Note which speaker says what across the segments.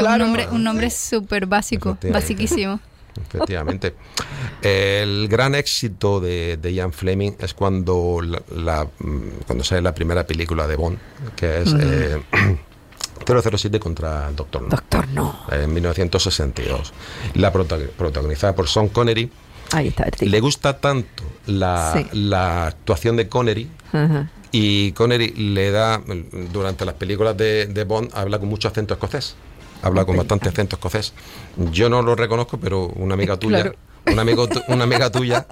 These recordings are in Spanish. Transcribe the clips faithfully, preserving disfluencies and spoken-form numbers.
Speaker 1: claro.
Speaker 2: un nombre, un nombre súper básico, basiquísimo.
Speaker 3: Efectivamente. El gran éxito de, de Ian Fleming es cuando la, la cuando sale la primera película de Bond, que es uh-huh. eh, cero cero siete contra el Doctor No.
Speaker 1: Doctor No.
Speaker 3: En mil novecientos sesenta y dos. La prota- protagonizada por Sean Connery.
Speaker 1: Ahí está. Tío.
Speaker 3: Le gusta tanto la, sí. la actuación de Connery. Uh-huh. Y Connery le da, durante las películas de, de Bond, habla con mucho acento escocés. Habla okay. con bastante acento escocés. Yo no lo reconozco, pero una amiga tuya, claro. una, amigo, una amiga tuya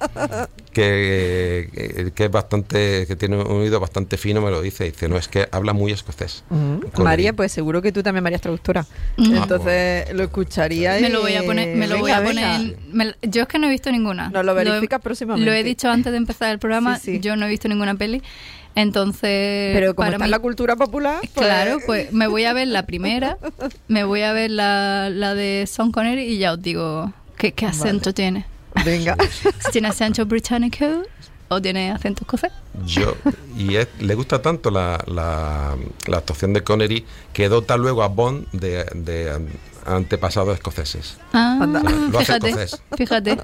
Speaker 3: que, que, que es bastante, que tiene un oído bastante fino, me lo dice. Dice, no, es que habla muy escocés.
Speaker 1: Uh-huh. María, pues seguro que tú también, María, es traductora. Uh-huh. Entonces lo escucharía.
Speaker 2: Me lo voy a poner. Me lo venga, voy a poner. En, me, yo es que no he visto ninguna.
Speaker 1: Nos lo verificas
Speaker 2: lo,
Speaker 1: próximamente.
Speaker 2: Lo he dicho antes de empezar el programa. Sí, sí. Yo no he visto ninguna peli. Entonces,
Speaker 1: pero como está mí, en la cultura popular,
Speaker 2: pues... claro, pues me voy a ver la primera, me voy a ver la, la de Sean Connery y ya os digo qué, qué acento vale. tiene.
Speaker 1: Venga.
Speaker 2: Si tiene acento británico o tiene acento escocés.
Speaker 3: Yo y es, le gusta tanto la, la, la actuación de Connery que dota luego a Bond de, de antepasados escoceses.
Speaker 2: Ah,
Speaker 3: o sea, lo
Speaker 2: fíjate,
Speaker 3: hace escocés.
Speaker 2: fíjate.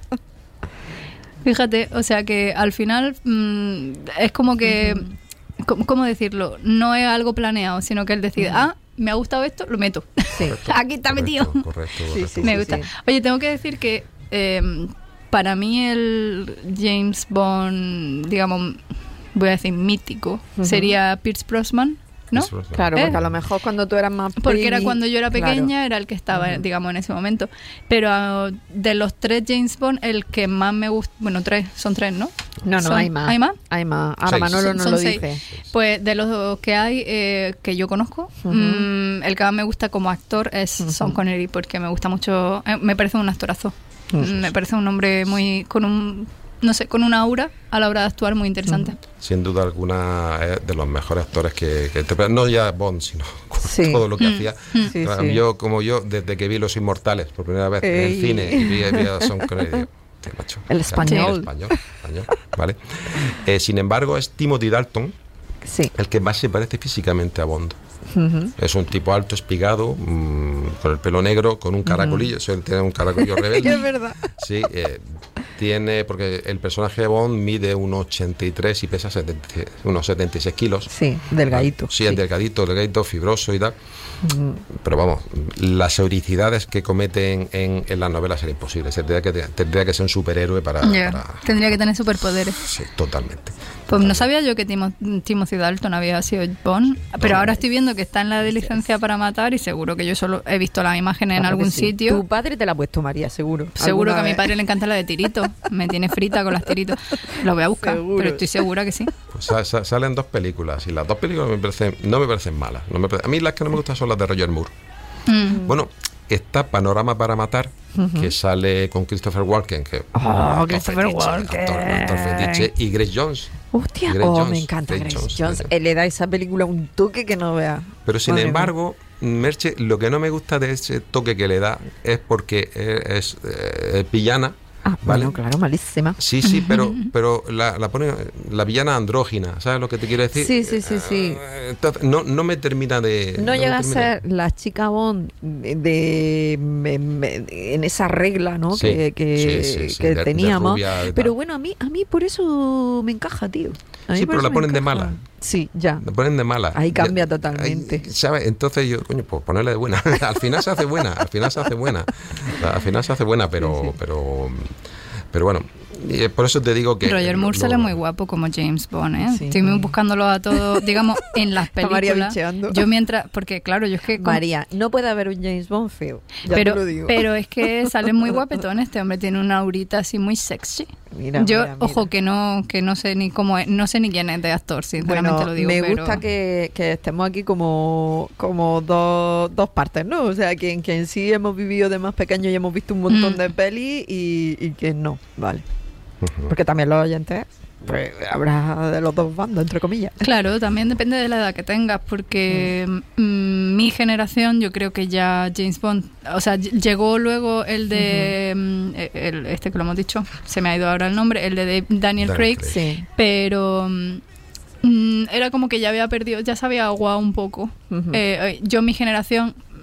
Speaker 2: Fíjate, o sea que al final mmm, es como que, uh-huh. ¿cómo, ¿cómo decirlo? No es algo planeado, sino que él decide, uh-huh. ah, me ha gustado esto, lo meto.
Speaker 3: Sí. Correcto,
Speaker 2: aquí está metido.
Speaker 3: Correcto, correcto, correcto.
Speaker 2: Sí, sí, me gusta. Sí, sí. Oye, tengo que decir que eh, para mí el James Bond, digamos, voy a decir mítico, uh-huh. sería Pierce Brosnan. ¿No?
Speaker 1: Claro, porque
Speaker 2: ¿Eh?
Speaker 1: a lo mejor cuando tú eras más
Speaker 2: porque
Speaker 1: baby,
Speaker 2: era cuando yo era pequeña,
Speaker 1: claro.
Speaker 2: era el que estaba, uh-huh. digamos, en ese momento. Pero uh, de los tres James Bond, el que más me gusta, bueno, tres, son tres, ¿no?
Speaker 1: No, no,
Speaker 2: son,
Speaker 1: hay más.
Speaker 2: ¿Hay más?
Speaker 1: Hay más. Ahora
Speaker 3: seis.
Speaker 1: Manolo nos
Speaker 2: son
Speaker 1: lo
Speaker 2: seis.
Speaker 1: dice.
Speaker 2: Pues de los que hay, eh, que yo conozco, uh-huh. mmm, el que más me gusta como actor es uh-huh. Sean Connery, porque me gusta mucho, eh, me parece un actorazo. Uh-huh. Me parece un hombre muy, con un... no sé, con una aura a la hora de actuar muy interesante.
Speaker 3: Sin duda alguna es de los mejores actores que, que no ya Bond, sino sí. todo lo que mm. hacía. Sí, sí. Yo, como yo, desde que vi Los Inmortales por primera vez Ey. en el cine y vi, vi a Sean Connery, macho,
Speaker 1: el español.
Speaker 3: El español, español ¿vale? Eh, sin embargo, es Timothy Dalton
Speaker 1: sí.
Speaker 3: el que más se parece físicamente a Bond.
Speaker 1: Uh-huh.
Speaker 3: Es un tipo alto, espigado, mmm, con el pelo negro, con un caracolillo, uh-huh. suele tener un caracolillo rebelde.
Speaker 1: Es verdad.
Speaker 3: Sí, eh, tiene, porque el personaje de Bond mide uno ochenta y tres y pesa setenta, unos setenta y seis kilos.
Speaker 1: Sí, delgadito.
Speaker 3: Sí, es sí. delgadito, delgadito, fibroso y tal. Uh-huh. Pero vamos, las heroicidades que cometen en, en las novelas serían imposibles. Tendría que, tendría que ser un superhéroe para,
Speaker 2: yeah. para... Tendría que tener superpoderes.
Speaker 3: Sí, totalmente.
Speaker 2: Pues no sabía yo que Timo, Timothy Dalton había sido Bond, pero no, ahora estoy viendo que está en la de Licencia para Matar y seguro que yo solo he visto las imágenes en algún
Speaker 1: sí.
Speaker 2: sitio.
Speaker 1: Tu padre te la ha puesto, María, seguro.
Speaker 2: Seguro que a
Speaker 1: vez?
Speaker 2: mi padre le encanta la de tiritos, me tiene frita con las tiritos. Lo voy a buscar, seguro. Pero estoy segura que sí.
Speaker 3: Pues sa- sa- salen dos películas y las dos películas me parecen, no me parecen malas. No me parecen, a mí las que no me gustan son las de Roger Moore. Mm. Bueno, está Panorama para Matar, uh-huh. que sale con Christopher Walken, que
Speaker 1: oh, Christopher Walken,
Speaker 3: actor, actor fetiche, y Grace Jones.
Speaker 1: Hostia,
Speaker 3: Grace
Speaker 1: oh,
Speaker 3: Jones,
Speaker 1: me encanta
Speaker 3: Grace
Speaker 1: Grace Jones.
Speaker 3: Jones.
Speaker 1: Él le da a esa película un toque que no vea.
Speaker 3: Pero sin
Speaker 1: Madre
Speaker 3: embargo, mía. Merche, lo que no me gusta de ese toque que le da es porque es, es, es villana.
Speaker 1: Ah,
Speaker 3: ¿vale?
Speaker 1: Bueno, claro, malísima.
Speaker 3: Sí, sí, pero pero la, la pone la villana andrógina, ¿sabes lo que te quiero decir?
Speaker 1: Sí, sí, sí, sí.
Speaker 3: Entonces, no, no me termina de...
Speaker 1: No, no llega a ser la chica Bond de, de, de, de en esa regla, ¿no? Sí, que que, sí, sí, sí, que de, teníamos. De rubia, de pero bueno, a mí a mí por eso me encaja, tío.
Speaker 3: Sí, pero la ponen de mala.
Speaker 1: Sí, ya.
Speaker 3: La ponen de mala.
Speaker 1: Ahí cambia
Speaker 3: ya,
Speaker 1: totalmente.
Speaker 3: Ahí, ¿sabes? Entonces yo, coño, pues ponerle de buena. Al final se hace buena, al final se hace buena. Al final se hace buena, pero... Sí, sí. pero Pero bueno, y por eso te digo que...
Speaker 2: Roger Moore sale muy guapo como James Bond, ¿eh? Sí. Estoy buscándolo a todos, digamos, en las películas. Yo mientras... Porque claro, yo es que... Con...
Speaker 1: María, no puede haber un James Bond feo, ya
Speaker 2: pero,
Speaker 1: te lo digo.
Speaker 2: Pero es que sale muy guapetón. Este hombre tiene una aurita así muy sexy. Mira, yo, mira, mira. Ojo, que no que no sé ni cómo es, no sé ni quién es de actor, sinceramente
Speaker 1: bueno,
Speaker 2: lo digo.
Speaker 1: Me
Speaker 2: pero...
Speaker 1: gusta que, que estemos aquí como, como dos, dos partes, ¿no? O sea, que, que en sí hemos vivido de más pequeño y hemos visto un montón mm. de pelis y, y que no, vale. Uh-huh. Porque también los oyentes, pues habrá de los dos bandos, entre comillas.
Speaker 2: Claro, también depende de la edad que tengas, porque mm. Mm, mi generación, yo creo que ya James Bond, o sea, llegó luego el de, uh-huh. el, este que lo hemos dicho, se me ha ido ahora el nombre, el de Daniel, Daniel Craig, Craig. Sí. Pero mm, era como que ya había perdido, ya se había aguado un poco. Uh-huh. Eh, yo, mi generación...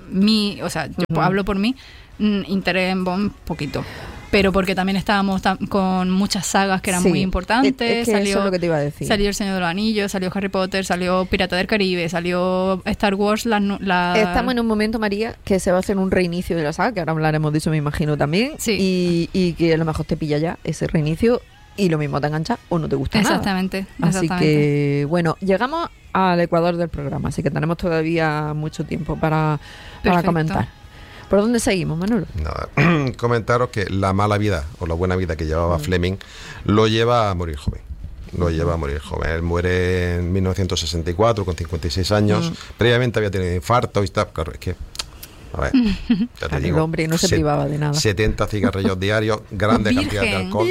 Speaker 2: mi, o sea, yo uh-huh. hablo por mí, mm, interés en Bond poquito. Pero porque también estábamos tam- con muchas sagas que eran sí, muy importantes.
Speaker 1: Es que
Speaker 2: salió,
Speaker 1: eso es lo que te iba a decir.
Speaker 2: Salió El Señor de los Anillos, salió Harry Potter, salió Pirata del Caribe, salió Star Wars. La, la...
Speaker 1: Estamos en un momento, María, que se va a hacer un reinicio de la saga, que ahora hablaremos de eso, me imagino también.
Speaker 2: Sí.
Speaker 1: Y, y que a lo mejor te pilla ya ese reinicio y lo mismo te engancha o no te gusta
Speaker 2: exactamente,
Speaker 1: nada.
Speaker 2: Exactamente.
Speaker 1: Así que, bueno, llegamos al ecuador del programa, así que tenemos todavía mucho tiempo para, para comentar. ¿Por dónde seguimos, Manolo?
Speaker 3: Nada, comentaros que la mala vida o la buena vida que llevaba mm. Fleming lo lleva a morir joven. Lo lleva a morir joven. Él muere en mil novecientos sesenta y cuatro con cincuenta y seis años. Mm. Previamente había tenido infarto y tal. Claro, es que, a ver, ya te digo,
Speaker 1: el hombre no se
Speaker 3: set,
Speaker 1: privaba de nada.
Speaker 3: setenta cigarrillos diarios, grandes cantidades de alcohol.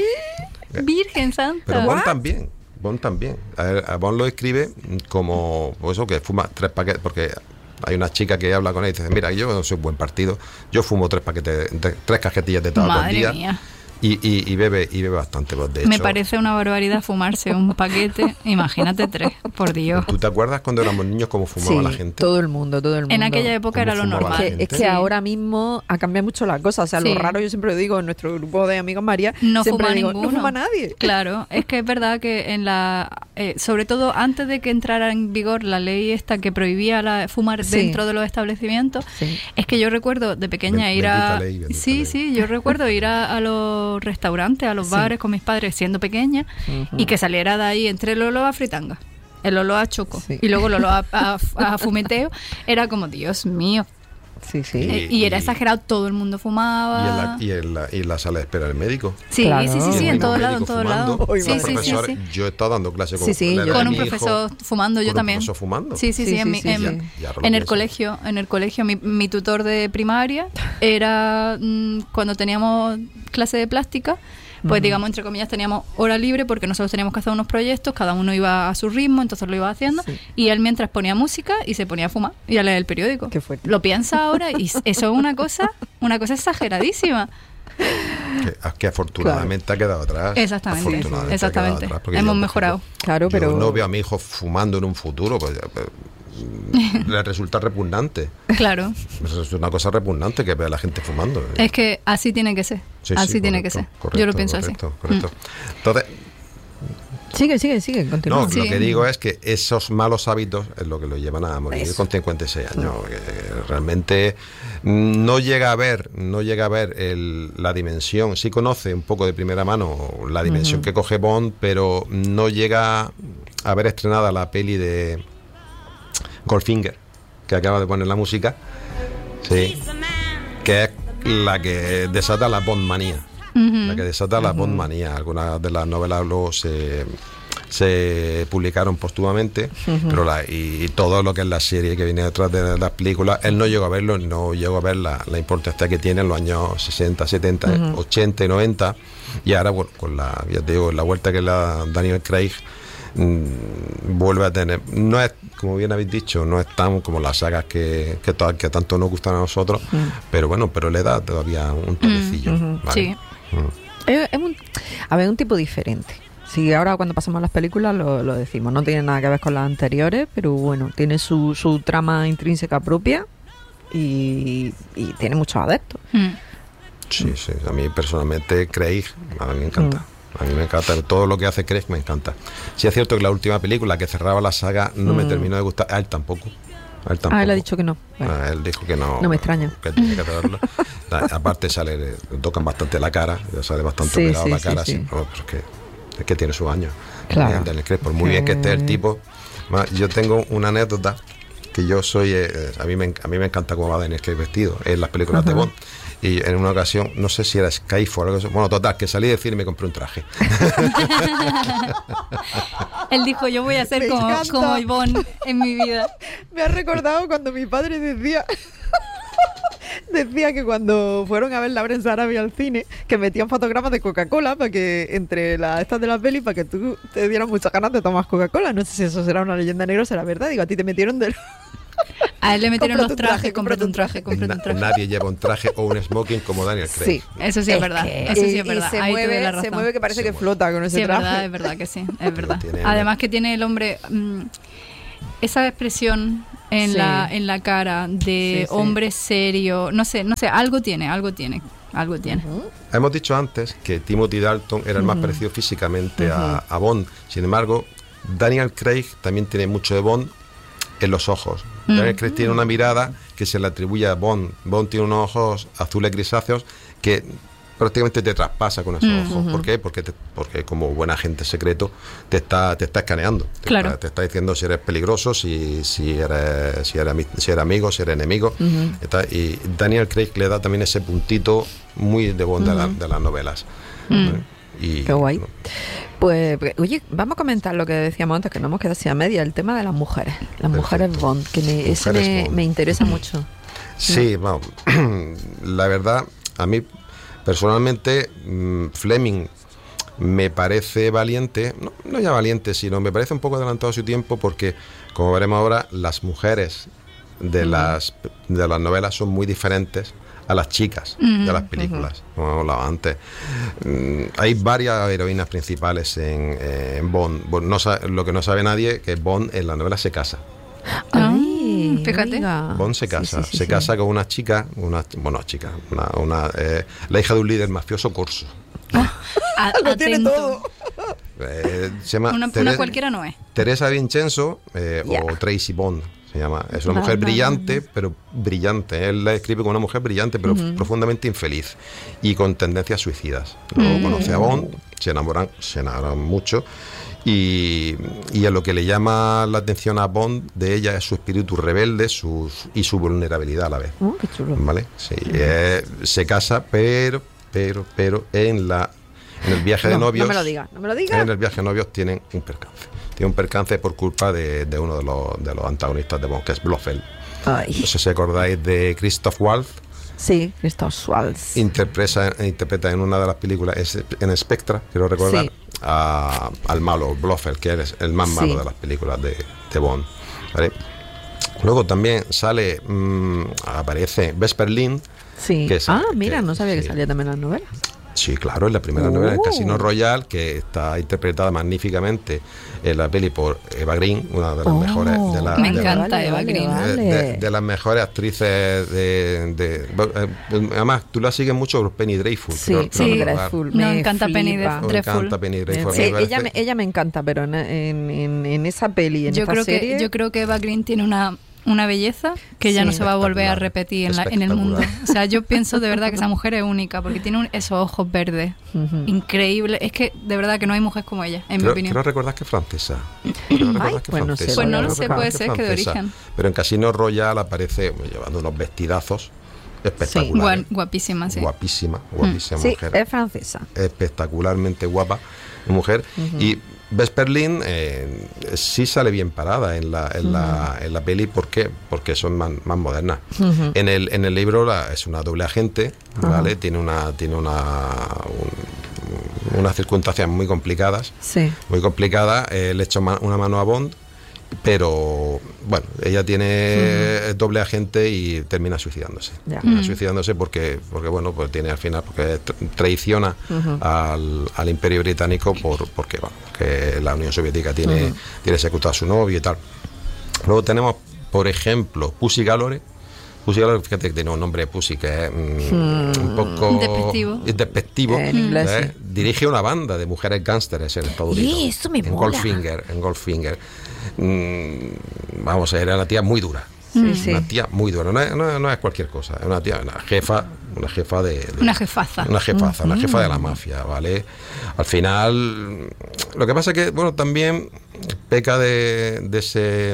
Speaker 2: Virgen Santa.
Speaker 3: Pero Bond también. Bond también. A, ver, a Bond lo escribe como pues eso, que fuma tres paquetes, porque hay una chica que habla con él y dice, mira, yo no soy buen partido, yo fumo tres paquetes, de, tres cajetillas de tabaco al día.
Speaker 2: Mía.
Speaker 3: Y, y, y bebe y bebe bastante, pues de hecho.
Speaker 2: Me parece una barbaridad fumarse un paquete, imagínate tres, por Dios.
Speaker 3: ¿Tú te acuerdas cuando éramos niños cómo fumaba
Speaker 1: sí,
Speaker 3: la gente?
Speaker 1: todo el mundo, todo el mundo.
Speaker 2: En aquella época era lo normal.
Speaker 1: Es que, es que sí. ahora mismo ha cambiado mucho la cosa, o sea, sí. lo raro, yo siempre lo digo en nuestro grupo de amigos María,
Speaker 2: no
Speaker 1: siempre
Speaker 2: fuma
Speaker 1: digo,
Speaker 2: ninguno.
Speaker 1: no fuma nadie.
Speaker 2: Claro, es que es verdad que en la, eh, sobre todo antes de que entrara en vigor la ley esta que prohibía la, fumar sí. dentro de los establecimientos, sí. es que yo recuerdo de pequeña
Speaker 3: Ben,
Speaker 2: ir a,
Speaker 3: ley,
Speaker 2: sí,
Speaker 3: ley.
Speaker 2: sí, yo recuerdo ir a, a los restaurantes, a los
Speaker 1: sí.
Speaker 2: bares con mis padres siendo pequeña uh-huh. y que saliera de ahí entre el olor a fritanga, el olor a choco sí. y luego el olor a, a, a fumeteo, era como, Dios mío.
Speaker 1: Sí, sí.
Speaker 2: Y, y era exagerado, todo el mundo fumaba.
Speaker 3: Y en la, y en la, y en la sala de espera del médico.
Speaker 2: Sí,
Speaker 1: claro.
Speaker 2: sí, sí, sí, en todo lado, en todo lado.
Speaker 3: Sí, sí, sí, sí. Yo he estado dando clases con,
Speaker 1: sí, sí, yo
Speaker 2: con un profesor
Speaker 3: hijo,
Speaker 2: fumando, yo
Speaker 3: con
Speaker 2: también.
Speaker 3: Un profesor fumando.
Speaker 2: Sí, sí, sí,
Speaker 1: sí,
Speaker 2: en,
Speaker 1: sí,
Speaker 2: mi,
Speaker 1: sí,
Speaker 2: en,
Speaker 1: sí.
Speaker 3: Ya,
Speaker 2: en el colegio, en el colegio, mi, mi tutor de primaria era mmm, cuando teníamos clase de plástica. Pues digamos, entre comillas, teníamos hora libre porque nosotros teníamos que hacer unos proyectos, cada uno iba a su ritmo, entonces lo iba haciendo, sí. y él mientras ponía música y se ponía a fumar y a leer el periódico.
Speaker 1: Qué fuerte.
Speaker 2: Lo piensa ahora y eso es una cosa, una cosa exageradísima.
Speaker 3: Que, que afortunadamente claro. ha quedado atrás.
Speaker 2: Exactamente,
Speaker 3: afortunadamente
Speaker 2: exactamente.
Speaker 3: Atrás
Speaker 2: Hemos
Speaker 3: yo,
Speaker 2: mejorado.
Speaker 3: Ejemplo,
Speaker 1: claro, pero
Speaker 3: yo no veo a mi hijo fumando en un futuro, pues, pues le resulta repugnante.
Speaker 2: Claro.
Speaker 3: Es una cosa repugnante que vea a la gente fumando.
Speaker 2: Es que así tiene que ser.
Speaker 3: Sí,
Speaker 2: así
Speaker 3: sí,
Speaker 2: tiene
Speaker 3: correcto,
Speaker 2: que ser.
Speaker 3: Correcto,
Speaker 2: yo lo pienso
Speaker 3: correcto,
Speaker 2: así.
Speaker 3: Correcto. Mm. Entonces.
Speaker 1: Sigue, sigue, sigue, continúa.
Speaker 3: No,
Speaker 2: sí.
Speaker 3: lo que digo es que esos malos hábitos es lo que lo llevan a morir Eso. con cincuenta y seis años. Mm. Realmente no llega a ver, no llega a ver el, la dimensión. Sí conoce un poco de primera mano la dimensión uh-huh. que coge Bond, pero no llega a ver estrenada la peli de Goldfinger, que acaba de poner la música, sí, que es la que desata la Bondmanía. Uh-huh. La que desata uh-huh. la Bondmanía. Algunas de las novelas luego se, se publicaron póstumamente, uh-huh. pero la, y, y todo lo que es la serie que viene detrás de las películas, él no llegó a verlo, no llegó a ver la, la importancia que tiene en los años sesenta, setenta, uh-huh. ochenta y noventa, y ahora bueno, con la, ya te digo, la vuelta que le da Daniel Craig, mmm, vuelve a tener, no es, como bien habéis dicho, no es tan como las sagas que, que, to- que tanto nos gustan a nosotros, uh-huh. pero bueno, pero le da todavía un toquecillo.
Speaker 1: Uh-huh.
Speaker 3: ¿Vale?
Speaker 2: Sí.
Speaker 1: Uh-huh. Es, es un, a ver, un tipo diferente. Sí, ahora cuando pasamos a las películas lo, lo decimos, no tiene nada que ver con las anteriores, pero bueno, tiene su, su trama intrínseca propia y, y tiene muchos adeptos.
Speaker 2: Mm.
Speaker 3: Sí, sí, a mí personalmente Craig, a mí me encanta. Mm. A mí me encanta, todo lo que hace Craig me encanta. Sí es cierto que la última película que cerraba la saga no mm. me terminó de gustar, a él tampoco. A él tampoco.
Speaker 1: Ah, él ha dicho que no.
Speaker 3: Bueno, a él dijo que no.
Speaker 1: No me extraña.
Speaker 3: Que tenía que hacerlo. Aparte sale, le tocan bastante la cara, sale bastante
Speaker 1: sí,
Speaker 3: operado
Speaker 1: sí,
Speaker 3: la cara,
Speaker 1: sí, sí.
Speaker 3: así, no, pero es que, es que tiene sus años.
Speaker 1: Claro.
Speaker 3: Daniel Craig, por muy bien que esté el tipo. Yo tengo una anécdota que yo soy, eh, a mí me a mí me encanta cómo va Daniel Craig vestido en las películas uh-huh. de Bond. Y en una ocasión, no sé si era Skyfall o algo así, bueno, total, que salí de cine y me compré un traje.
Speaker 2: Él dijo, yo voy a ser como, como Bond en mi vida.
Speaker 1: Me ha recordado cuando mi padre decía... Decía que cuando fueron a ver La Prensa Árabe al cine, que metían fotogramas de Coca-Cola para que entre las estas de las pelis, para que tú te dieran muchas ganas de tomar Coca-Cola. No sé si eso será una leyenda negra o será verdad. Digo, a ti te metieron de...
Speaker 2: A él le metieron los trajes, cómprate un traje, cómprate un traje.
Speaker 3: Nadie lleva un traje o un smoking como Daniel Craig.
Speaker 1: Sí,
Speaker 2: eso sí es, es verdad.
Speaker 1: Que,
Speaker 2: eso sí
Speaker 1: y,
Speaker 2: es verdad.
Speaker 1: Se
Speaker 2: Ahí
Speaker 1: mueve,
Speaker 2: la razón.
Speaker 1: se mueve que parece
Speaker 3: se
Speaker 1: que
Speaker 3: mueve.
Speaker 1: flota con ese
Speaker 2: sí,
Speaker 1: traje.
Speaker 2: Es verdad, es verdad que sí, es verdad.
Speaker 3: Tiene
Speaker 2: Además
Speaker 3: una...
Speaker 2: que tiene el hombre mmm, esa expresión en
Speaker 1: Sí.
Speaker 2: la en la cara de
Speaker 1: Sí, sí.
Speaker 2: hombre serio, no sé, no sé, algo tiene, algo tiene, algo tiene.
Speaker 1: Uh-huh.
Speaker 3: Hemos dicho antes que Timothy Dalton era el más parecido físicamente a, a Bond. Sin embargo, Daniel Craig también tiene mucho de Bond en los ojos.
Speaker 2: Mm.
Speaker 3: Daniel Craig tiene una mirada que se le atribuye a Bond. Bond tiene unos ojos azules grisáceos que prácticamente te traspasa con esos
Speaker 2: Mm.
Speaker 3: ojos. ¿Por qué? Porque, te- porque como buen agente secreto te está, te está escaneando. Te,
Speaker 2: Claro.
Speaker 3: está, te está diciendo si eres peligroso, si, si, eres, si, eres, ami- si eres amigo, si eres enemigo. Está- y Daniel Craig le da también ese puntito muy de Bond de, la- de las novelas. ¿Vale? Y,
Speaker 1: Qué guay.
Speaker 3: bueno,
Speaker 1: Pues, pues, oye, vamos a comentar lo que decíamos antes, que no hemos quedado así a media, el tema de las mujeres. Las mujeres
Speaker 3: Perfecto.
Speaker 1: Bond, que me, ese
Speaker 3: Mujeres
Speaker 1: me,
Speaker 3: Bond.
Speaker 1: me interesa mucho.
Speaker 3: Sí, vamos. La verdad, a mí personalmente, mm, Fleming me parece valiente, no, no ya valiente, sino me parece un poco adelantado a su tiempo porque, como veremos ahora, las mujeres de, las, de las novelas son muy diferentes a las chicas de las películas, como hemos hablado antes. Mm, hay varias heroínas principales en, eh, en Bond. Bueno, no sa- lo que no sabe nadie es que Bond en la novela se casa.
Speaker 1: Ay,
Speaker 2: fíjate.
Speaker 1: amiga.
Speaker 3: Bond se
Speaker 1: Sí,
Speaker 3: casa,
Speaker 1: sí, sí,
Speaker 3: se
Speaker 1: sí.
Speaker 3: casa con una chica, una, bueno, chica, una, una, eh, la hija de un líder mafioso corso.
Speaker 2: A-
Speaker 1: Lo tiene
Speaker 2: atento.
Speaker 1: todo.
Speaker 3: Eh, se llama
Speaker 2: Una,
Speaker 3: Tere-
Speaker 2: una cualquiera no es.
Speaker 3: Teresa Vincenzo eh,
Speaker 1: Ya.
Speaker 3: o Tracy Bond se llama. Es una
Speaker 1: No,
Speaker 3: mujer
Speaker 1: no,
Speaker 3: brillante, pero brillante. Él la describe como una mujer brillante, pero profundamente infeliz y con tendencias suicidas. Luego conoce a Bond, se enamoran, se enamoran mucho. Y, y a lo que le llama la atención a Bond de ella es su espíritu rebelde sus, y su vulnerabilidad a la vez.
Speaker 1: Oh, qué chulo.
Speaker 3: ¿Vale? Sí, eh, se casa, pero, pero, pero en la en el viaje de
Speaker 1: No,
Speaker 3: novios.
Speaker 1: no me lo digas, no me lo digas.
Speaker 3: En el viaje de novios tienen un percance. Tiene un percance por culpa de, de uno de los, de los antagonistas de Bond, que es Blofeld.
Speaker 1: Ay,
Speaker 3: No sé si acordáis de Christoph Waltz,
Speaker 1: sí, Christoph Waltz.
Speaker 3: interpreta, interpreta en una de las películas, es- en Spectra, quiero recordar,
Speaker 1: Sí.
Speaker 3: a- al malo Blofeld, que es el más malo
Speaker 1: Sí.
Speaker 3: de las películas de, de Bond. ¿Vale? Luego también sale, mm, aparece Vesper Lynd.
Speaker 1: Sí.
Speaker 3: que es-
Speaker 1: Ah, mira,
Speaker 3: que-
Speaker 1: no sabía que
Speaker 3: sí.
Speaker 1: salía también en las novelas.
Speaker 3: Sí, claro, en la primera novela, el
Speaker 1: Oh.
Speaker 3: Casino Royale, que está interpretada magníficamente en la peli por Eva Green, una de las
Speaker 1: Oh.
Speaker 3: mejores de la-
Speaker 2: Me
Speaker 3: de la-
Speaker 2: encanta
Speaker 1: Vale,
Speaker 2: Eva
Speaker 1: vale,
Speaker 2: Green.
Speaker 1: vale.
Speaker 3: de, de- de las mejores actrices de, de- eh, además tú la sigues mucho por Penny Dreadful.
Speaker 1: Sí,
Speaker 3: creo-
Speaker 1: sí,
Speaker 3: creo recordar.
Speaker 1: Dreadful.
Speaker 2: Me
Speaker 1: me
Speaker 2: encanta Penny
Speaker 1: flipa.
Speaker 3: Me
Speaker 2: Dreadful.
Speaker 3: encanta Penny Dreadful.
Speaker 1: Sí,
Speaker 3: me parece-
Speaker 1: ella, me, ella me encanta, pero en, en, en, en esa peli, en
Speaker 2: Yo
Speaker 1: esta
Speaker 2: creo
Speaker 1: serie...
Speaker 2: que yo creo que Eva Green tiene una una belleza que ya
Speaker 1: Sí.
Speaker 2: no se va a volver a
Speaker 3: Espectacular.
Speaker 2: repetir en, la, en el mundo. O sea, yo pienso de verdad que esa mujer es única porque tiene un- esos ojos verdes.
Speaker 1: Ujú.
Speaker 2: Increíble. Es que de verdad que no hay mujer como ella, en mi
Speaker 3: Creo,
Speaker 2: opinión.
Speaker 3: creo recordar que es francesa. Creo recordar
Speaker 1: Ay,
Speaker 3: que es
Speaker 1: pues no sé,
Speaker 3: francesa.
Speaker 2: Pues no
Speaker 3: Creo
Speaker 2: lo sé,
Speaker 3: recordar
Speaker 2: puede
Speaker 3: que
Speaker 2: ser
Speaker 3: es
Speaker 2: que de
Speaker 3: francesa.
Speaker 2: origen.
Speaker 3: Pero en Casino Royale aparece llevando unos vestidazos
Speaker 2: Guan-
Speaker 3: espectaculares.
Speaker 2: guapísima, sí.
Speaker 3: Guapísima, guapísima
Speaker 1: Sí,
Speaker 3: mujer.
Speaker 1: es francesa.
Speaker 3: Espectacularmente guapa mujer. Y Vesper Lynd eh, sí sale bien parada en la, en la, en la peli. ¿Por qué? Porque son más, más modernas. En el en el libro la- es una doble agente, ¿vale? Tiene una tiene una un- unas circunstancias muy complicadas,
Speaker 1: Sí.
Speaker 3: muy complicadas. Eh, le echa ma- una mano a Bond, pero bueno, ella tiene es doble agente y termina suicidándose.
Speaker 1: Ya.
Speaker 3: Termina suicidándose porque, porque bueno, pues tiene al final, porque tra- traiciona al, al Imperio Británico por porque, bueno, que la Unión Soviética tiene, tiene secretado a su novio y tal. Luego tenemos, por ejemplo, Pussy Galore. Pussy Galore, fíjate que tiene un nombre de Pussy que es mm, un poco
Speaker 2: Despectivo.
Speaker 3: es despectivo.
Speaker 1: En inglés,
Speaker 3: ¿eh?
Speaker 1: sí.
Speaker 3: Dirige una banda de mujeres gángsteres en Estados
Speaker 1: Y
Speaker 3: Unidos.
Speaker 1: eso me
Speaker 3: en
Speaker 1: mola.
Speaker 3: Goldfinger, en Goldfinger. Mm, vamos a ver, era una tía muy dura.
Speaker 1: Sí, sí.
Speaker 3: Una tía muy dura, no es, no, no es cualquier cosa, es una tía, una jefa, una jefa de, de-
Speaker 2: Una jefaza.
Speaker 3: una jefaza, una jefa de la mafia, ¿vale? Al final, lo que pasa es que, bueno, también peca de, de ese,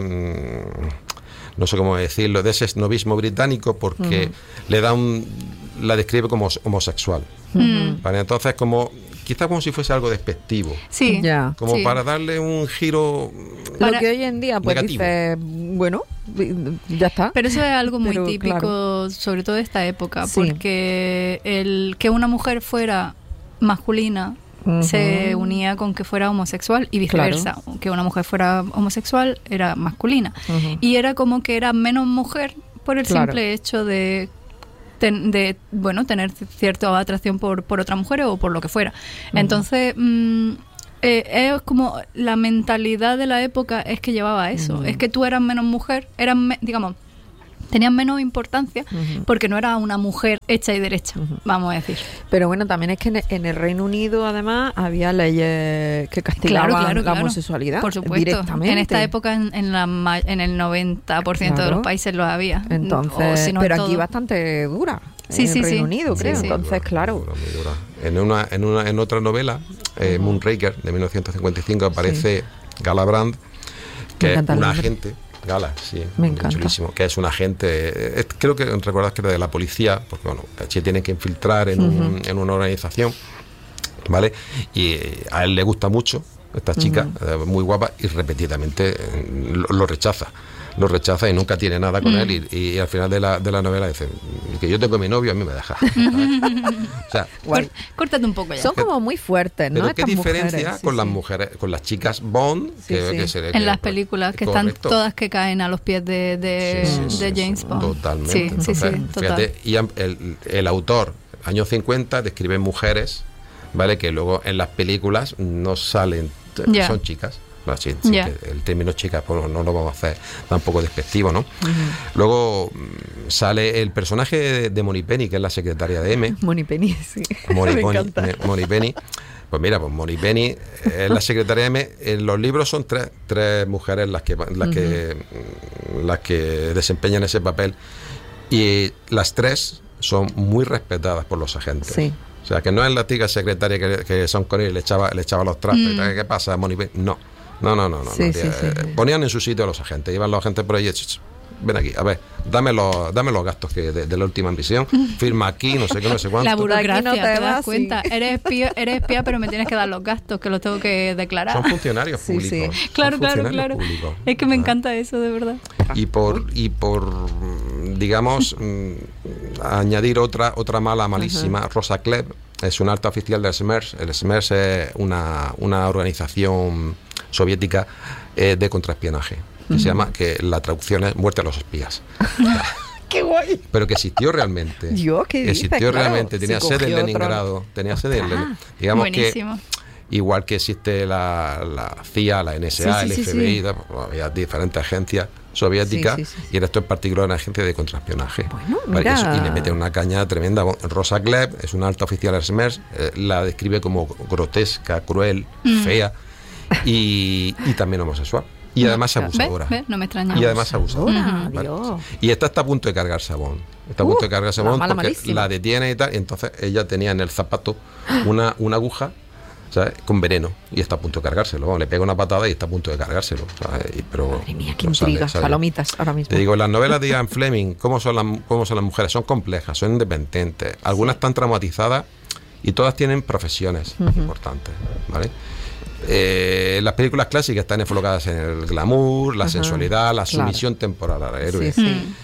Speaker 3: mm, no sé cómo decirlo, de ese snobismo británico porque le da un, la describe como homosexual, ¿vale? Entonces, como, quizás como si fuese algo despectivo,
Speaker 2: Sí.
Speaker 1: Ya.
Speaker 3: como
Speaker 2: Sí.
Speaker 3: para darle un giro.
Speaker 2: Para-
Speaker 1: Lo que hoy en día, pues
Speaker 3: negativo.
Speaker 1: dices, bueno, ya está.
Speaker 2: Pero eso es algo muy
Speaker 1: Pero,
Speaker 2: típico,
Speaker 1: claro.
Speaker 2: sobre todo de esta época,
Speaker 1: Sí.
Speaker 2: porque el que una mujer fuera masculina
Speaker 1: Ujú.
Speaker 2: se unía con que fuera homosexual y viceversa. Que una mujer fuera homosexual era masculina.
Speaker 1: Ujú.
Speaker 2: Y era como que era menos mujer por el
Speaker 1: Claro.
Speaker 2: simple hecho de ten- de bueno tener cierta atracción por, por otra mujer o por lo que fuera. Entonces, mm, Eh, es como la mentalidad de la época es que llevaba eso. Uh-huh. Es que tú eras menos mujer, eras, me, digamos, tenías menos importancia uh-huh. porque no eras una mujer hecha y derecha, uh-huh. vamos a decir.
Speaker 1: Pero bueno, también es que en, en el Reino Unido, además, había leyes que castigaban claro, claro, la claro. homosexualidad.
Speaker 2: Por supuesto.
Speaker 1: Directamente.
Speaker 2: En esta época, en, en, la, en el noventa por ciento claro. de los países lo había.
Speaker 1: Entonces,
Speaker 2: si no
Speaker 1: pero
Speaker 2: todo.
Speaker 1: Aquí bastante dura.
Speaker 2: Sí,
Speaker 1: en
Speaker 2: sí,
Speaker 1: el Reino
Speaker 2: sí.
Speaker 1: Unido, creo.
Speaker 2: Sí, sí.
Speaker 1: Entonces,
Speaker 3: dura,
Speaker 1: claro.
Speaker 3: Muy dura, muy dura. En, una, en, una, en otra novela, eh, uh-huh. Moonraker, de mil novecientos cincuenta y cinco, aparece sí. Gala Brand, que es una agente. Gala, sí,
Speaker 1: me encanta.
Speaker 3: Chulísimo, que es un agente, es, creo que recordás que era de la policía, porque bueno, se tiene que infiltrar en, uh-huh. un, en una organización, ¿vale? Y a él le gusta mucho esta chica, uh-huh. muy guapa, y repetidamente lo, lo rechaza. Lo rechaza y nunca tiene nada con mm. él y, y al final de la, de la novela dice que yo tengo a mi novio, a mí me deja.
Speaker 2: O sea, Cór, córtate un poco ya.
Speaker 1: Son como muy fuertes, ¿no?
Speaker 3: Pero qué
Speaker 1: Estas
Speaker 3: diferencia
Speaker 1: mujeres,
Speaker 3: con
Speaker 1: sí,
Speaker 3: las
Speaker 1: sí.
Speaker 3: mujeres, con las chicas Bond
Speaker 1: sí,
Speaker 3: que,
Speaker 1: sí.
Speaker 3: que se,
Speaker 2: en
Speaker 3: que,
Speaker 2: las películas que
Speaker 3: correcto.
Speaker 2: Están todas que caen a los pies de, de,
Speaker 3: sí, sí,
Speaker 2: de
Speaker 3: sí,
Speaker 2: James
Speaker 3: sí,
Speaker 2: Bond.
Speaker 3: Totalmente.
Speaker 2: Sí,
Speaker 3: Entonces,
Speaker 2: sí, sí,
Speaker 3: fíjate, y el, el autor, años cincuenta, describe mujeres, ¿vale? Que luego en las películas no salen, yeah. son chicas. No, sí, sí, yeah. el término chicas pues, no lo vamos a hacer tampoco despectivo, ¿no? Uh-huh. Luego sale el personaje de, de Moneypenny, que es la secretaria de M.
Speaker 1: Moneypenny, sí.
Speaker 3: Moneypenny. Pues mira, pues Moneypenny es la secretaria de M. En los libros son tres, tres mujeres las que, las, uh-huh. que, las que desempeñan ese papel. Y las tres son muy respetadas por los agentes.
Speaker 1: Sí.
Speaker 3: O sea, que no es la tica secretaria que, que Sean Connery le echaba, le echaba los trastos mm. y tal. ¿Qué pasa, Moneypenny? No. No, no, no, no.
Speaker 1: Sí,
Speaker 3: no
Speaker 1: sí, sí, sí.
Speaker 3: Ponían en su sitio a los agentes, iban los agentes por ahí, ven aquí, a ver, dame los, dame los gastos que de, de la última misión, firma aquí, no sé qué, no sé cuánto.
Speaker 2: La burocracia, no te, te das
Speaker 1: vas,
Speaker 2: cuenta,
Speaker 1: sí.
Speaker 2: eres espía, eres espía, pero me tienes que dar los gastos, que los tengo que declarar.
Speaker 3: Son funcionarios
Speaker 1: sí,
Speaker 3: públicos.
Speaker 1: Sí.
Speaker 2: Claro,
Speaker 3: son
Speaker 2: claro,
Speaker 3: funcionarios
Speaker 2: claro.
Speaker 3: Públicos.
Speaker 2: Es que me encanta eso, de verdad.
Speaker 3: Y por, y por digamos, añadir otra, otra mala, malísima, uh-huh. Rosa Klebb es una alta oficial del S M E R S. El S M E R S es una, una organización soviética eh, de contraespionaje, que uh-huh. se llama, que la traducción es muerte a los espías.
Speaker 1: ¡Qué guay!
Speaker 3: Pero que existió realmente.
Speaker 1: ¿Yo qué dices?
Speaker 3: Existió
Speaker 1: claro,
Speaker 3: realmente, tenía sede en Leningrado, otro... tenía sede en Leningrado. Digamos
Speaker 2: Buenísimo.
Speaker 3: Que igual que existe la, la C I A, la N S A, sí, sí, el F B I, sí, sí. Pues, había diferentes agencias soviéticas sí, sí, sí. y en esto en particular una agencia de contraespionaje.
Speaker 1: Bueno,
Speaker 3: mira. Y le meten una caña tremenda. Rosa Klebb es una alta oficial del S M E R S, eh, la describe como grotesca, cruel, mm. fea y, y también homosexual. Y además abusadora.
Speaker 2: ¿Ve? ¿Ve? No me extraña.
Speaker 3: Y además abusadora.
Speaker 1: Uh-huh.
Speaker 3: Vale. Y esta está a punto de cargarse a Bond. Está a punto uh, de cargarse a Bond porque malísima. La detiene y tal. Y entonces ella tenía en el zapato una, una aguja, ¿sabes? Con veneno. Y está a punto de cargárselo. Bueno, le pega una patada y está a punto de cargárselo. ¿Sabes? Y, pero,
Speaker 1: Madre mía, qué no intriga. Sale, palomitas ahora mismo.
Speaker 3: Te digo, las novelas de Ian Fleming, ¿cómo son, las, ¿cómo son las mujeres? Son complejas, son independientes. Algunas están traumatizadas y todas tienen profesiones uh-huh. importantes. ¿Vale? Eh, las películas clásicas están enfocadas en el glamour, la uh-huh. sensualidad, la sumisión claro. temporal al héroe.
Speaker 1: Sí, sí.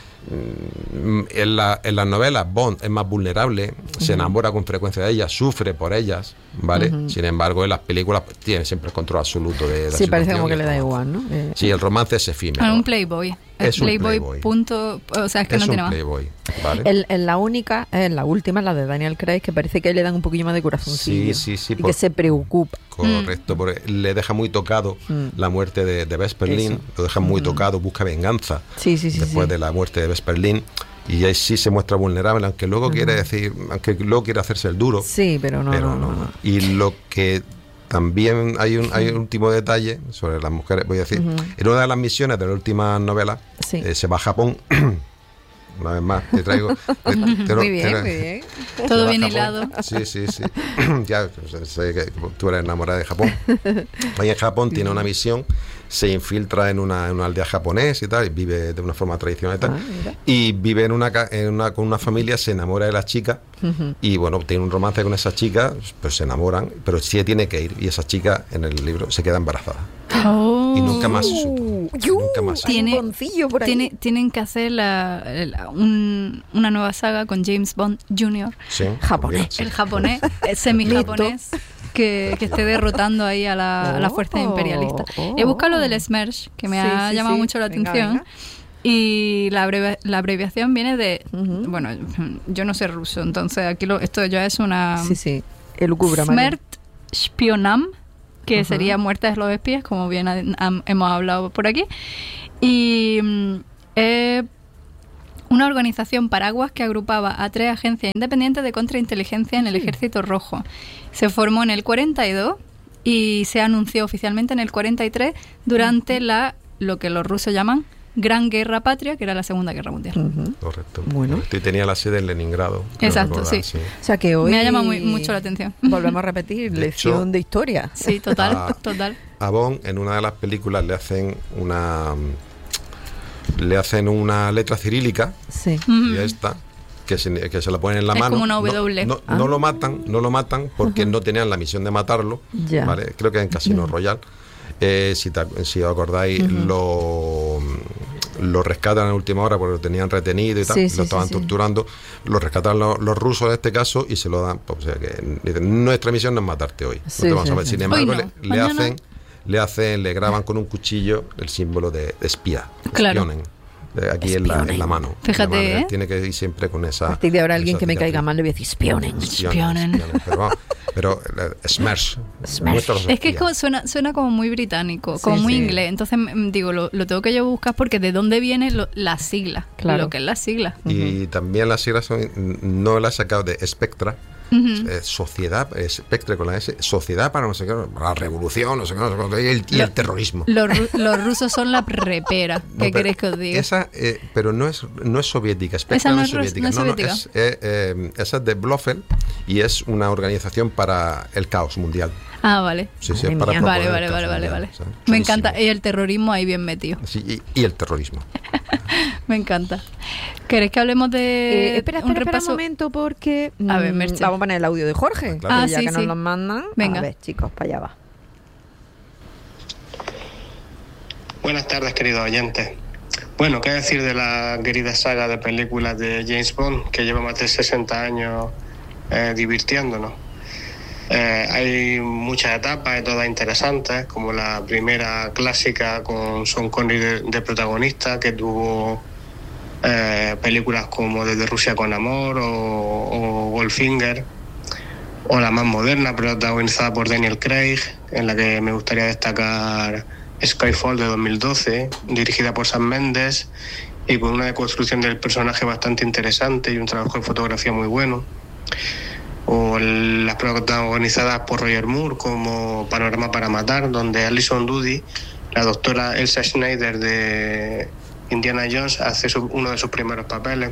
Speaker 3: En, la, en las novelas Bond es más vulnerable, uh-huh. se enamora con frecuencia de ellas, sufre por ellas, ¿vale? Uh-huh. Sin embargo, en las películas pues, tiene siempre el control absoluto de, de
Speaker 1: sí, parece como que le da igual, ¿no? Eh,
Speaker 3: sí, el romance es efímero.
Speaker 2: Es un playboy.
Speaker 3: Es un
Speaker 2: playboy,
Speaker 3: playboy.
Speaker 2: Punto, o sea, es que
Speaker 3: es
Speaker 2: no tiene
Speaker 3: un
Speaker 2: más.
Speaker 3: Playboy, ¿vale?
Speaker 1: En, en la única, en la última, la de Daniel Craig, que parece que le dan un poquillo más de corazoncillo.
Speaker 3: Sí, sí, sí.
Speaker 1: Y
Speaker 3: por,
Speaker 1: que se preocupa.
Speaker 3: Correcto, mm. porque le deja muy tocado mm. la muerte de, de Vesperlin, Eso. lo deja muy mm. tocado, busca venganza
Speaker 1: sí, sí, sí,
Speaker 3: después
Speaker 1: sí.
Speaker 3: de la muerte de Vesperlin. Y ahí sí se muestra vulnerable, aunque luego uh-huh. quiere decir, aunque luego quiere hacerse el duro.
Speaker 1: Sí, pero no,
Speaker 3: pero
Speaker 1: no, no,
Speaker 3: no.
Speaker 1: no.
Speaker 3: Y lo que también hay un, hay un último detalle sobre las mujeres, voy a decir, uh-huh. en una de las misiones de la última novela,
Speaker 1: sí.
Speaker 3: eh, se va a Japón. Una vez más, te traigo. Te, te, te,
Speaker 1: muy bien,
Speaker 3: te,
Speaker 1: muy bien.
Speaker 2: Todo bien hilado.
Speaker 3: Sí, sí, sí. Ya sé que tú eres enamorada de Japón. Ahí en Japón tiene una misión, se infiltra en una, en una aldea japonesa y tal, y vive de una forma tradicional y tal. Ah, y vive en una, en una con una familia, se enamora de la chica uh-huh. y bueno, tiene un romance con esa chica, pues se enamoran, pero sí tiene que ir. Y esa chica en el libro se queda embarazada.
Speaker 2: Oh.
Speaker 3: Y nunca más se supo. Nunca más se
Speaker 2: Tiene,
Speaker 1: supo. Por ahí.
Speaker 2: Tiene, tienen que hacer la, la, un, una nueva saga con James Bond junior
Speaker 3: Sí,
Speaker 1: japonés.
Speaker 3: Sí.
Speaker 2: El japonés, el semi-japonés. Que, que esté derrotando ahí a la, oh, a la fuerza imperialista. Oh, He buscado lo del S M E R S, que me sí, ha sí, llamado sí. mucho la venga, atención. Venga. Y la, abrevia, la abreviación viene de... Uh-huh. Bueno, yo no sé ruso, entonces aquí lo, esto ya es una...
Speaker 1: Sí, sí. El
Speaker 2: Smert Spionam que
Speaker 1: Ajá.
Speaker 2: sería Muertes de los espías, como bien ha, ha, hemos hablado por aquí. Y eh, una organización paraguas que agrupaba a tres agencias independientes de contrainteligencia en el Ejército Rojo. Se formó en el cuarenta y dos y se anunció oficialmente en el cuarenta y tres durante la, lo que los rusos llaman Gran Guerra Patria, que era la Segunda Guerra Mundial.
Speaker 1: Uh-huh.
Speaker 3: Correcto.
Speaker 1: Bueno.
Speaker 3: Correcto. Y tenía la sede en Leningrado.
Speaker 2: Exacto, sí.
Speaker 3: sí.
Speaker 1: O sea que hoy...
Speaker 2: Me ha llamado muy, mucho la atención.
Speaker 1: Volvemos a repetir,
Speaker 3: De
Speaker 1: lección
Speaker 3: hecho,
Speaker 1: de historia.
Speaker 2: Sí, total,
Speaker 3: a,
Speaker 2: total.
Speaker 3: A Bond, en una de las películas, le hacen una... Le hacen una letra cirílica,
Speaker 1: Sí.
Speaker 3: y esta, que se, que se la ponen en la
Speaker 2: Es
Speaker 3: mano.
Speaker 2: como una W.
Speaker 3: No, no,
Speaker 1: Ah.
Speaker 3: no lo matan, no lo matan porque
Speaker 1: Ajá.
Speaker 3: no tenían la misión de matarlo.
Speaker 1: Ya.
Speaker 3: ¿Vale? Creo que en Casino
Speaker 1: Ya.
Speaker 3: Royale. Eh, si, te, si os acordáis,
Speaker 1: Ujú.
Speaker 3: lo, lo rescatan en última hora porque lo tenían retenido y tal,
Speaker 1: Sí,
Speaker 3: lo
Speaker 1: sí,
Speaker 3: estaban
Speaker 1: sí, sí.
Speaker 3: torturando. Lo rescatan los, los rusos en este caso y se lo dan. Pues, o sea que dicen, nuestra misión no es matarte hoy.
Speaker 1: Sí,
Speaker 3: no te vamos
Speaker 1: sí,
Speaker 3: a ver.
Speaker 1: sí.
Speaker 3: Sin embargo,
Speaker 2: Hoy no,
Speaker 3: le, le
Speaker 2: mañana.
Speaker 3: hacen, le hacen, le graban con un cuchillo el símbolo de, de espía.
Speaker 2: Claro.
Speaker 3: Espionen. De aquí en la, en la mano.
Speaker 2: Fíjate,
Speaker 3: En la mano.
Speaker 2: ¿eh?
Speaker 3: Tiene que ir siempre con esa.
Speaker 1: A partir de ahora alguien
Speaker 3: esa
Speaker 1: que me
Speaker 3: cicatriz.
Speaker 1: caiga mal le voy a decir espionen.
Speaker 2: Espionen.
Speaker 3: Espionen, Pero, vamos, pero eh, Smash.
Speaker 1: Smash.
Speaker 3: Muestra los
Speaker 2: Es que es
Speaker 3: espías.
Speaker 2: como- suena, suena como muy británico,
Speaker 1: Sí,
Speaker 2: como muy
Speaker 1: sí.
Speaker 2: inglés. Entonces, mm, digo, lo, lo tengo que yo buscar porque de dónde viene lo, la sigla.
Speaker 1: Claro.
Speaker 2: Lo que es la sigla.
Speaker 3: Y también las siglas son, no las he sacado de Spectra,
Speaker 2: Ujú.
Speaker 3: eh, Sociedad, eh, Spectre con la S, Sociedad para no sé qué, la revolución, no sé qué, no sé qué, y el, y
Speaker 2: Lo-
Speaker 3: el terrorismo.
Speaker 2: Los, ru- los rusos son la repera.
Speaker 3: No,
Speaker 2: ¿Qué
Speaker 3: pero
Speaker 2: queréis que os diga?
Speaker 3: Esa, eh, pero no es, no es soviética, Spectra
Speaker 2: Esa
Speaker 3: no,
Speaker 2: no
Speaker 3: es
Speaker 2: es rus-
Speaker 3: soviética.
Speaker 2: no es
Speaker 3: No, no,
Speaker 2: soviética.
Speaker 3: es, eh, eh, esa es de Blofeld y es una organización para el caos mundial.
Speaker 2: Ah, vale.
Speaker 3: Sí, sí,
Speaker 1: Madre
Speaker 3: es para
Speaker 1: mía.
Speaker 3: proponer
Speaker 2: Vale,
Speaker 3: el
Speaker 2: vale,
Speaker 3: caos
Speaker 2: vale, vale,
Speaker 3: mundial,
Speaker 2: vale.
Speaker 3: ¿sabes?
Speaker 2: Me
Speaker 3: Chulísimo.
Speaker 2: encanta. Y el terrorismo ahí bien metido.
Speaker 3: Sí, y, y el terrorismo.
Speaker 2: Me encanta. ¿Queréis que hablemos de
Speaker 1: Eh, espera,
Speaker 2: un
Speaker 1: espera, espera un
Speaker 2: repaso?
Speaker 1: momento porque
Speaker 2: A ver,
Speaker 1: mm,
Speaker 2: Merche.
Speaker 1: vamos a poner el audio de Jorge,
Speaker 3: Claro.
Speaker 2: Ah,
Speaker 1: ya
Speaker 2: sí,
Speaker 1: que nos
Speaker 2: sí.
Speaker 1: lo mandan.
Speaker 2: Venga.
Speaker 1: A ver, chicos, para allá va.
Speaker 4: Buenas tardes, queridos oyentes. Bueno, ¿qué decir de la querida saga de películas de James Bond, que lleva más de sesenta años eh, divirtiéndonos? Eh, hay muchas etapas y todas interesantes, como la primera clásica con Sean Connery de, de protagonista, que tuvo eh, películas como Desde Rusia con Amor o, o Goldfinger, o la más moderna, protagonizada por Daniel Craig, en la que me gustaría destacar Skyfall de dos mil doce, dirigida por Sam Mendes y con una construcción del personaje bastante interesante y un trabajo de fotografía muy bueno. O las protagonizadas por Roger Moore como Panorama para Matar, donde Alison Doody, la doctora Elsa Schneider de Indiana Jones, hace su, uno de sus primeros papeles.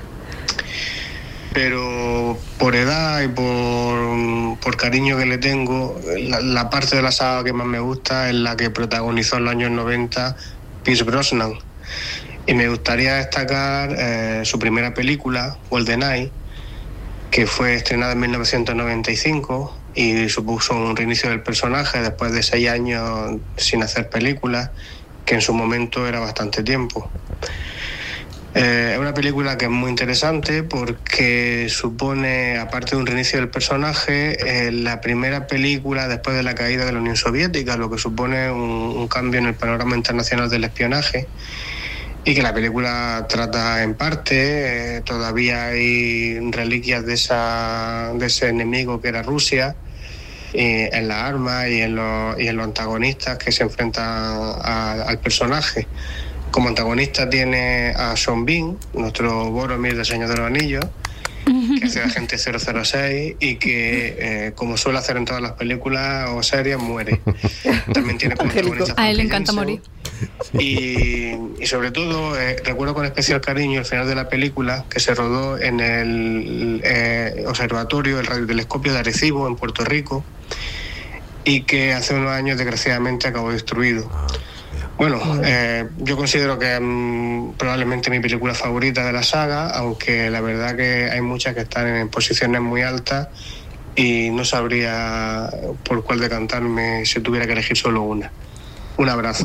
Speaker 4: Pero por edad y por, por cariño que le tengo, la, la parte de la saga que más me gusta es la que protagonizó en los años noventa Pierce Brosnan. Y me gustaría destacar eh, su primera película, GoldenEye, que fue estrenada en mil novecientos noventa y cinco y supuso un reinicio del personaje después de seis años sin hacer películas, que en su momento era bastante tiempo. Eh, es una película que es muy interesante porque supone, aparte de un reinicio del personaje, eh, la primera película después de la caída de la Unión Soviética, lo que supone un, un cambio en el panorama internacional del espionaje, y que la película trata en parte, eh, todavía hay reliquias de, esa, de ese enemigo que era Rusia, y en las armas y en los, y en los antagonistas que se enfrentan a, al personaje. Como antagonista tiene a Sean Bean, nuestro Boromir de Señor de los Anillos, que hace de agente cero cero seis y que, eh, como suele hacer en todas las películas o series, muere. También tiene como protagonista
Speaker 2: A él le
Speaker 4: Famke
Speaker 2: encanta
Speaker 4: Janssen.
Speaker 2: morir.
Speaker 4: Y, y sobre todo, eh, recuerdo con especial cariño el final de la película, que se rodó en el eh, observatorio, el radiotelescopio de Arecibo, en Puerto Rico, y que hace unos años, desgraciadamente, acabó destruido. Bueno, eh, yo considero que es mm, probablemente mi película favorita de la saga, aunque la verdad que hay muchas que están en posiciones muy altas y no sabría por cuál decantarme si tuviera que elegir solo una. Un abrazo.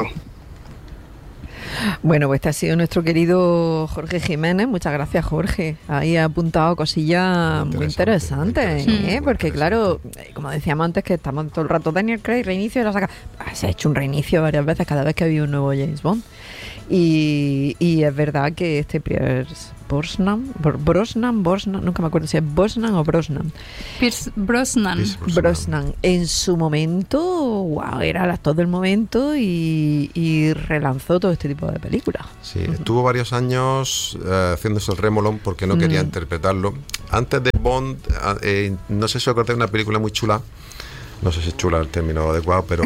Speaker 1: Bueno, pues este ha sido nuestro querido Jorge Jiménez. Muchas gracias, Jorge. Ahí ha apuntado cosillas muy
Speaker 3: Interesante,
Speaker 1: interesantes,
Speaker 3: muy interesante,
Speaker 1: ¿eh?
Speaker 3: muy
Speaker 1: Porque claro,
Speaker 3: interesante.
Speaker 1: eh, como decíamos antes, que estamos todo el rato Daniel Craig, reinicio de la saga. Ah, se ha hecho un reinicio varias veces cada vez que había un nuevo James Bond. Y, y es verdad que este Pierce, Brosnan, Brosnan, Brosnan, nunca me acuerdo si es Brosnan o Brosnan.
Speaker 2: Pierce Brosnan.
Speaker 3: Pierce
Speaker 1: Brosnan. Brosnan. En su momento, wow, era el actor del momento y, y relanzó todo este tipo de películas.
Speaker 3: Sí, uh-huh. Estuvo varios años uh, haciéndose el remolón porque no quería mm. interpretarlo. Antes de Bond, eh, no sé si os acordáis de una película muy chula. No sé si es chula el término adecuado, pero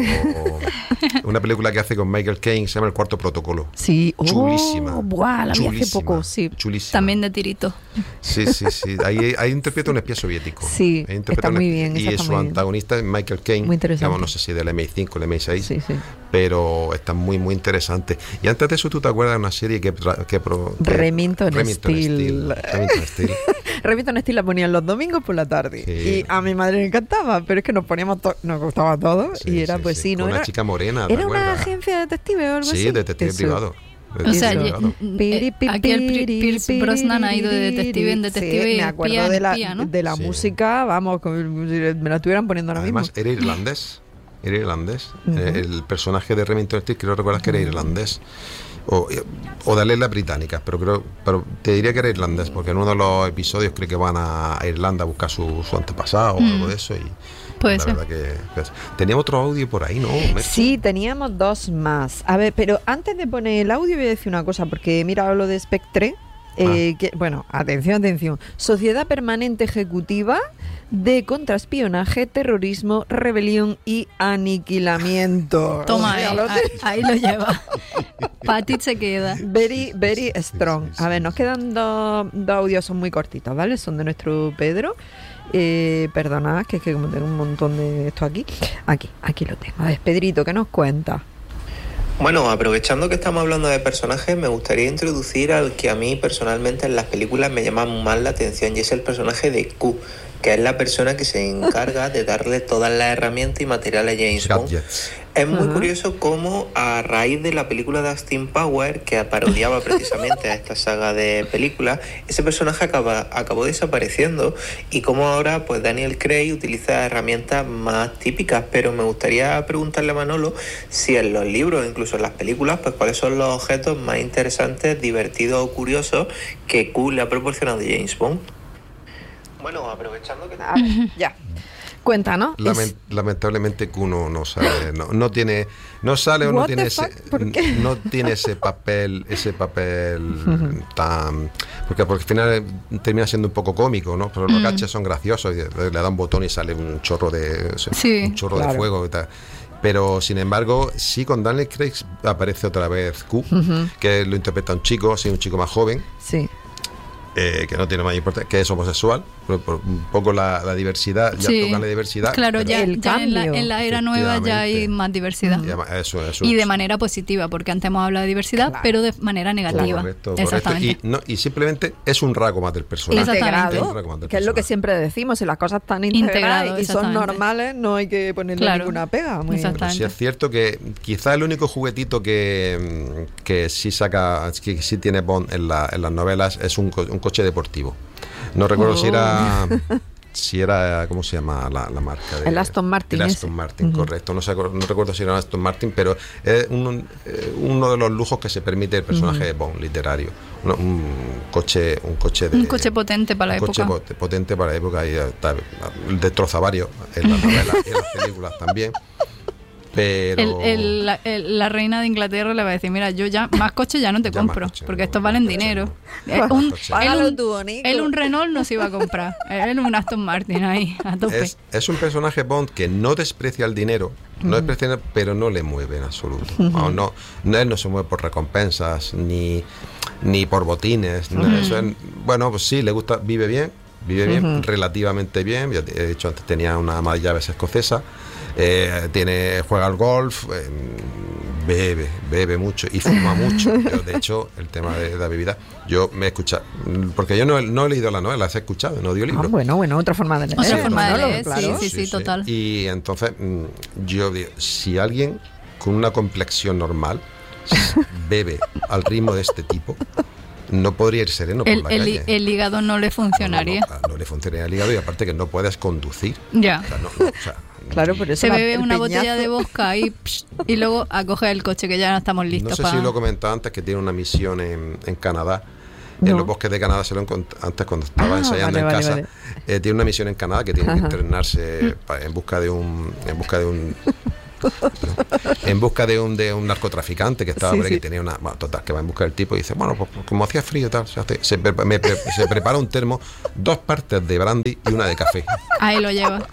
Speaker 3: una película que hace con Michael Caine, se llama El Cuarto Protocolo.
Speaker 1: Sí,
Speaker 3: chulísima.
Speaker 1: Oh, buah, la vi hace poco, sí.
Speaker 3: Chulísima.
Speaker 2: También de tirito.
Speaker 3: Sí, sí, sí. Ahí, ahí interpreta un espía soviético.
Speaker 1: Sí, está muy bien.
Speaker 3: Y su antagonista es Michael Caine.
Speaker 1: Muy interesante.
Speaker 3: Digamos, no sé si del M I cinco o el M I seis.
Speaker 1: Sí, sí.
Speaker 3: Pero está muy, muy interesante. Y antes de eso, ¿tú te acuerdas de una serie que... que, pro, que
Speaker 1: Remington,
Speaker 3: Remington
Speaker 1: Steel.
Speaker 3: Steel. Remington Steel.
Speaker 1: Remington Steel la ponían los domingos por la tarde. Sí. Y a mi madre le encantaba, pero es que nos poníamos to- nos gustaba todo. Sí, y era
Speaker 3: sí,
Speaker 1: pues
Speaker 3: sí.
Speaker 1: sí, ¿no?
Speaker 3: Con
Speaker 1: era
Speaker 3: una chica morena.
Speaker 1: ¿Era una agencia de detectives o algo
Speaker 3: sí,
Speaker 1: así?
Speaker 3: Sí, detective
Speaker 1: Eso.
Speaker 3: privado.
Speaker 2: O sea, eh, aquí el Pierce Brosnan ha ido de detective en detective
Speaker 1: sí,
Speaker 2: y
Speaker 1: me acuerdo
Speaker 2: espía en
Speaker 1: de la,
Speaker 2: espía, ¿no?
Speaker 1: de la
Speaker 3: Sí.
Speaker 1: música, vamos, me la estuvieran poniendo ahora
Speaker 3: Además,
Speaker 1: mismo.
Speaker 3: era irlandés. Era irlandés.
Speaker 1: Uh-huh.
Speaker 3: El personaje de Remington Steel, creo recordar que era irlandés. O, o de Islas Británicas, pero creo, pero te diría que era irlandés, porque en uno de los episodios creo que van a, a Irlanda a buscar su, su antepasado mm. o algo de eso. Y
Speaker 2: puede
Speaker 3: la
Speaker 2: ser.
Speaker 3: verdad que pues, teníamos otro audio por ahí, ¿no? Merche?
Speaker 1: Sí, teníamos dos más. A ver, pero antes de poner el audio voy a decir una cosa, porque mira, hablo de Spectre. Eh, ah. que, bueno, atención, atención. Sociedad Permanente Ejecutiva de Contraespionaje, Terrorismo, Rebelión y Aniquilamiento.
Speaker 2: Toma, eh, lo ahí, ahí lo lleva. Pati se queda.
Speaker 1: Very, very strong. A ver, nos quedan dos, dos audios, son muy cortitos, ¿vale? Son de nuestro Pedro. Eh, perdonad, que es que como tengo un montón de esto aquí. Aquí, aquí lo tengo. A ver, Pedrito, ¿qué nos cuenta?
Speaker 5: Bueno, aprovechando que estamos hablando de personajes, me gustaría introducir al que a mí personalmente en las películas me llama más la atención, y es el personaje de Q, que es la persona que se encarga de darle todas las herramientas y materiales a James Bond. Es muy uh-huh. curioso cómo a raíz de la película de Austin Powers, que parodiaba precisamente a esta saga de películas, ese personaje acaba, acabó desapareciendo, y cómo ahora pues Daniel Craig utiliza herramientas más típicas. Pero me gustaría preguntarle a Manolo si en los libros, incluso en las películas, pues cuáles son los objetos más interesantes, divertidos o curiosos que Q le ha proporcionado a James Bond. Bueno, aprovechando que...
Speaker 1: A ver, ya. Cuenta, ¿no?
Speaker 3: Lament- es... Lamentablemente Q no, no sale, no, no tiene, no sale o no tiene ese, no tiene ese papel, ese papel uh-huh. tan, porque, porque al final termina siendo un poco cómico, ¿no? Pero los mm. gaches son graciosos, y le da un botón y sale un chorro de, o sea,
Speaker 2: sí,
Speaker 3: un chorro
Speaker 2: claro.
Speaker 3: de fuego y tal. Pero sin embargo, sí, con Daniel Craig aparece otra vez Q, uh-huh. que lo interpreta un chico, sí, un chico más joven.
Speaker 1: Sí.
Speaker 3: Eh, que no tiene más importancia, que es homosexual, por, por un poco la, la diversidad, ya
Speaker 2: sí.
Speaker 3: toca la diversidad.
Speaker 2: Claro, ya,
Speaker 1: el
Speaker 2: ya en, la, en la era nueva ya hay más diversidad.
Speaker 3: Y, eso, eso,
Speaker 2: y de manera positiva, porque antes hemos hablado de diversidad, claro. pero de manera negativa.
Speaker 3: Correcto,
Speaker 2: Exactamente.
Speaker 3: correcto. Y, no, y simplemente es un rasgo más del personaje.
Speaker 1: Integrado,
Speaker 3: es un rasgo más del
Speaker 1: que es lo que siempre decimos, si las cosas están integradas y son normales, no hay que ponerle claro. ninguna pega. Muy
Speaker 3: Pero sí es cierto que quizá el único juguetito que, que sí saca, que sí tiene Bond en, la, en las novelas es un, un coche deportivo. No recuerdo oh. si era si era ¿cómo se llama la, la marca? De,
Speaker 1: el Aston Martin.
Speaker 3: El Aston
Speaker 1: ese.
Speaker 3: Martin, uh-huh. correcto. No, sé, no recuerdo si era un Aston Martin, pero es un, uno de los lujos que se permite el personaje uh-huh. de Bond literario. Un, un coche, un coche de
Speaker 2: un coche potente para la
Speaker 3: un
Speaker 2: época.
Speaker 3: Coche potente para la época, y está, destroza varios en las novelas y en las películas también. Pero
Speaker 2: el, el, la, el, la reina de Inglaterra le va a decir, mira, yo ya más coches ya no te compro, coche, porque no, estos valen dinero. No. Un, él, un, tú, él un Renault no se iba a comprar, él un Aston Martin ahí, a tope.
Speaker 3: Es, es un personaje Bond que no desprecia el dinero, no uh-huh. desprecia, pero no le mueve en absoluto. Uh-huh. no, no, no, él no se mueve por recompensas, ni, ni por botines. Uh-huh. Ni eso es, bueno, pues sí, le gusta, vive bien, vive bien, uh-huh. relativamente bien. Ya he dicho antes, tenía una ama de llaves escocesa. Eh, tiene juega al golf, eh, bebe, bebe mucho y fuma mucho. Yo, de hecho, el tema de la bebida, yo me he escuchado, porque yo no, no he leído la novela, las he escuchado en audiolibro.
Speaker 1: Ah, bueno, bueno, otra forma de leer.
Speaker 2: Otra forma de leer,
Speaker 1: claro.
Speaker 2: sí, sí, sí, sí, total.
Speaker 3: Y entonces, yo digo, si alguien con una complexión normal bebe al ritmo de este tipo, no podría ir sereno por
Speaker 2: el,
Speaker 3: la
Speaker 2: el,
Speaker 3: calle.
Speaker 2: El hígado no le funcionaría.
Speaker 3: No, no, no, no le funcionaría el hígado, y aparte que no puedes conducir.
Speaker 2: Ya.
Speaker 3: O sea, no, no, o sea,
Speaker 1: claro, por eso
Speaker 2: se bebe una
Speaker 1: peñazo.
Speaker 2: botella de vodka y, psh, y luego a coger el coche, que ya no estamos listos.
Speaker 3: No sé
Speaker 2: para...
Speaker 3: si lo comentaba antes, que tiene una misión en, en Canadá, No. En los bosques de Canadá, se lo encont- antes cuando estaba ah, ensayando vale, en vale, casa, vale. Eh, tiene una misión en Canadá que tiene Ajá. que entrenarse pa, en busca de un... En busca de un en busca de un de un narcotraficante que estaba sí, por ahí, sí. que tenía una bueno, total, que va en busca del tipo y dice, bueno, pues como hacía frío y tal, se, hace, se, me, pre, se prepara un termo, dos partes de brandy y una de café.
Speaker 2: Ahí lo lleva.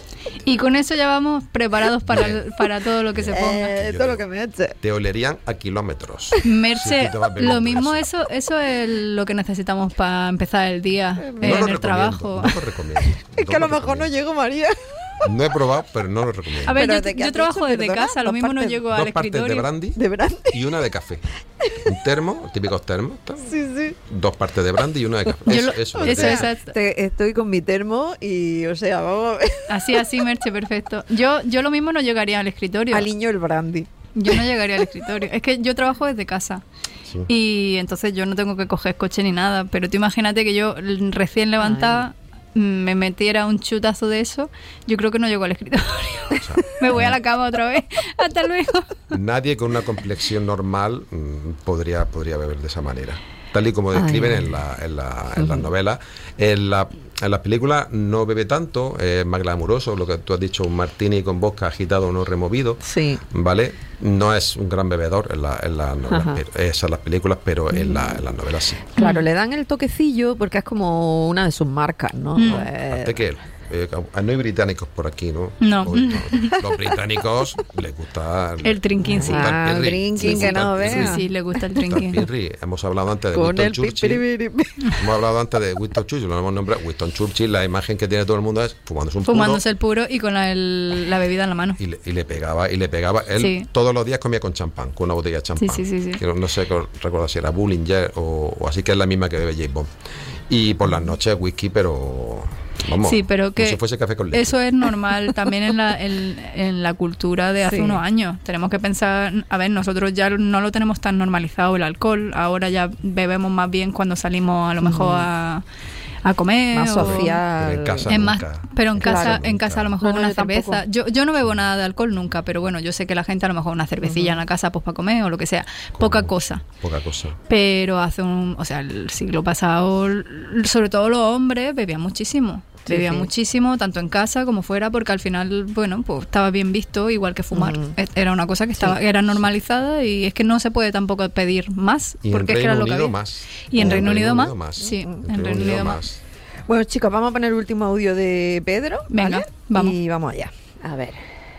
Speaker 2: Y con eso ya vamos preparados para, para todo lo que se ponga.
Speaker 1: Eh, todo lo que me eche.
Speaker 3: Te olerían a kilómetros.
Speaker 2: Merche, si lo mismo, eso eso es lo que necesitamos para empezar el día no en el trabajo.
Speaker 3: No lo recomiendo.
Speaker 1: Es que a lo mejor no llego, María.
Speaker 3: No he probado, pero no lo recomiendo.
Speaker 2: A ver, yo, yo trabajo desde perdona, casa, lo mismo no llego al escritorio.
Speaker 3: Dos partes de brandy,
Speaker 1: de brandy
Speaker 3: y una de café. Un termo, típicos termos.
Speaker 1: Sí, sí.
Speaker 3: Dos partes de brandy y una de café. Eso,
Speaker 2: lo,
Speaker 3: eso,
Speaker 2: eso es.
Speaker 1: Te, estoy con mi termo y, o sea, vamos a ver.
Speaker 2: Así, así, Merche, perfecto. Yo, yo lo mismo no llegaría al escritorio.
Speaker 1: Aliño el brandy.
Speaker 2: Yo no llegaría al escritorio. Es que yo trabajo desde casa. Sí. Y entonces yo no tengo que coger coche ni nada. Pero tú imagínate que yo recién levantada... Ay. me metiera un chutazo de eso, yo creo que no llego al escritorio. O sea, me voy a la cama otra vez. Hasta luego.
Speaker 3: Nadie con una complexión normal mmm, podría, podría beber de esa manera. Tal y como describen en, la, en, la, en uh-huh. las novelas. En la, en las películas no bebe tanto, es más glamuroso, lo que tú has dicho, un martini con vodka agitado o no removido.
Speaker 1: Sí.
Speaker 3: ¿Vale? No es un gran bebedor en, la, en las novelas, pero, esas las películas, pero uh-huh. en, la, en las novelas sí.
Speaker 1: Claro, le dan el toquecillo porque es como una de sus marcas, ¿no?
Speaker 2: Uh-huh.
Speaker 3: Pues, Hasta que él. Eh, no hay británicos por aquí, ¿no?
Speaker 2: No.
Speaker 3: O, no los británicos les gusta
Speaker 2: el, el drinking, sí.
Speaker 1: Ah, el drinking, que no veas.
Speaker 2: Sí, sí, le gusta el drinking.
Speaker 3: Hemos hablado antes de
Speaker 1: Con
Speaker 3: Winston
Speaker 1: el
Speaker 3: Churchill. Hemos hablado antes de Winston Churchill, lo hemos nombrado. Winston Churchill, la imagen que tiene todo el mundo es fumándose un puro.
Speaker 2: Fumándose el puro y con la, el, la bebida en la mano.
Speaker 3: Y le, y le pegaba, y le pegaba. Él sí. todos los días comía con champán, con una botella de champán.
Speaker 2: Sí, sí, sí, sí.
Speaker 3: No, no sé recuerdo si era Bullinger o, o así, que es la misma que bebe James Bond. Y por las noches whisky, pero... Vamos,
Speaker 2: sí, pero que
Speaker 3: si fuese café con leche.
Speaker 2: Eso es normal también en la, en, en la cultura de hace sí. unos años. Tenemos que pensar, a ver, nosotros ya no lo tenemos tan normalizado el alcohol, ahora ya bebemos más bien cuando salimos a lo mejor mm. a, a comer.
Speaker 1: Más
Speaker 2: o,
Speaker 1: social.
Speaker 3: Pero en casa
Speaker 2: es
Speaker 3: nunca.
Speaker 2: Más, pero en casa, claro, en casa a lo mejor
Speaker 1: no,
Speaker 2: una
Speaker 1: no,
Speaker 2: cerveza. Yo, yo no bebo nada de alcohol nunca, pero bueno, yo sé que la gente a lo mejor una cervecilla uh-huh. en la casa pues para comer o lo que sea. Poca cosa.
Speaker 3: Poca cosa.
Speaker 2: Pero hace un, o sea, el siglo pasado, sobre todo los hombres bebían muchísimo. Bebía sí, sí. muchísimo, tanto en casa como fuera, porque al final, bueno, pues estaba bien visto, igual que fumar. Uh-huh. Era una cosa que estaba sí. era normalizada y es que no se puede tampoco pedir más.
Speaker 3: Y
Speaker 2: porque
Speaker 3: en
Speaker 2: es que
Speaker 3: Reino
Speaker 2: era lo que
Speaker 3: Unido
Speaker 2: había.
Speaker 3: Más.
Speaker 2: Y en, en Reino, Reino Unido, Unido más.
Speaker 3: más.
Speaker 2: Sí,
Speaker 3: en,
Speaker 2: en
Speaker 3: Reino,
Speaker 2: Reino Unido más. más.
Speaker 1: Bueno, chicos, vamos a poner el último audio de Pedro.
Speaker 2: Venga,
Speaker 1: ¿vale?
Speaker 2: vamos.
Speaker 1: Y vamos allá. A ver.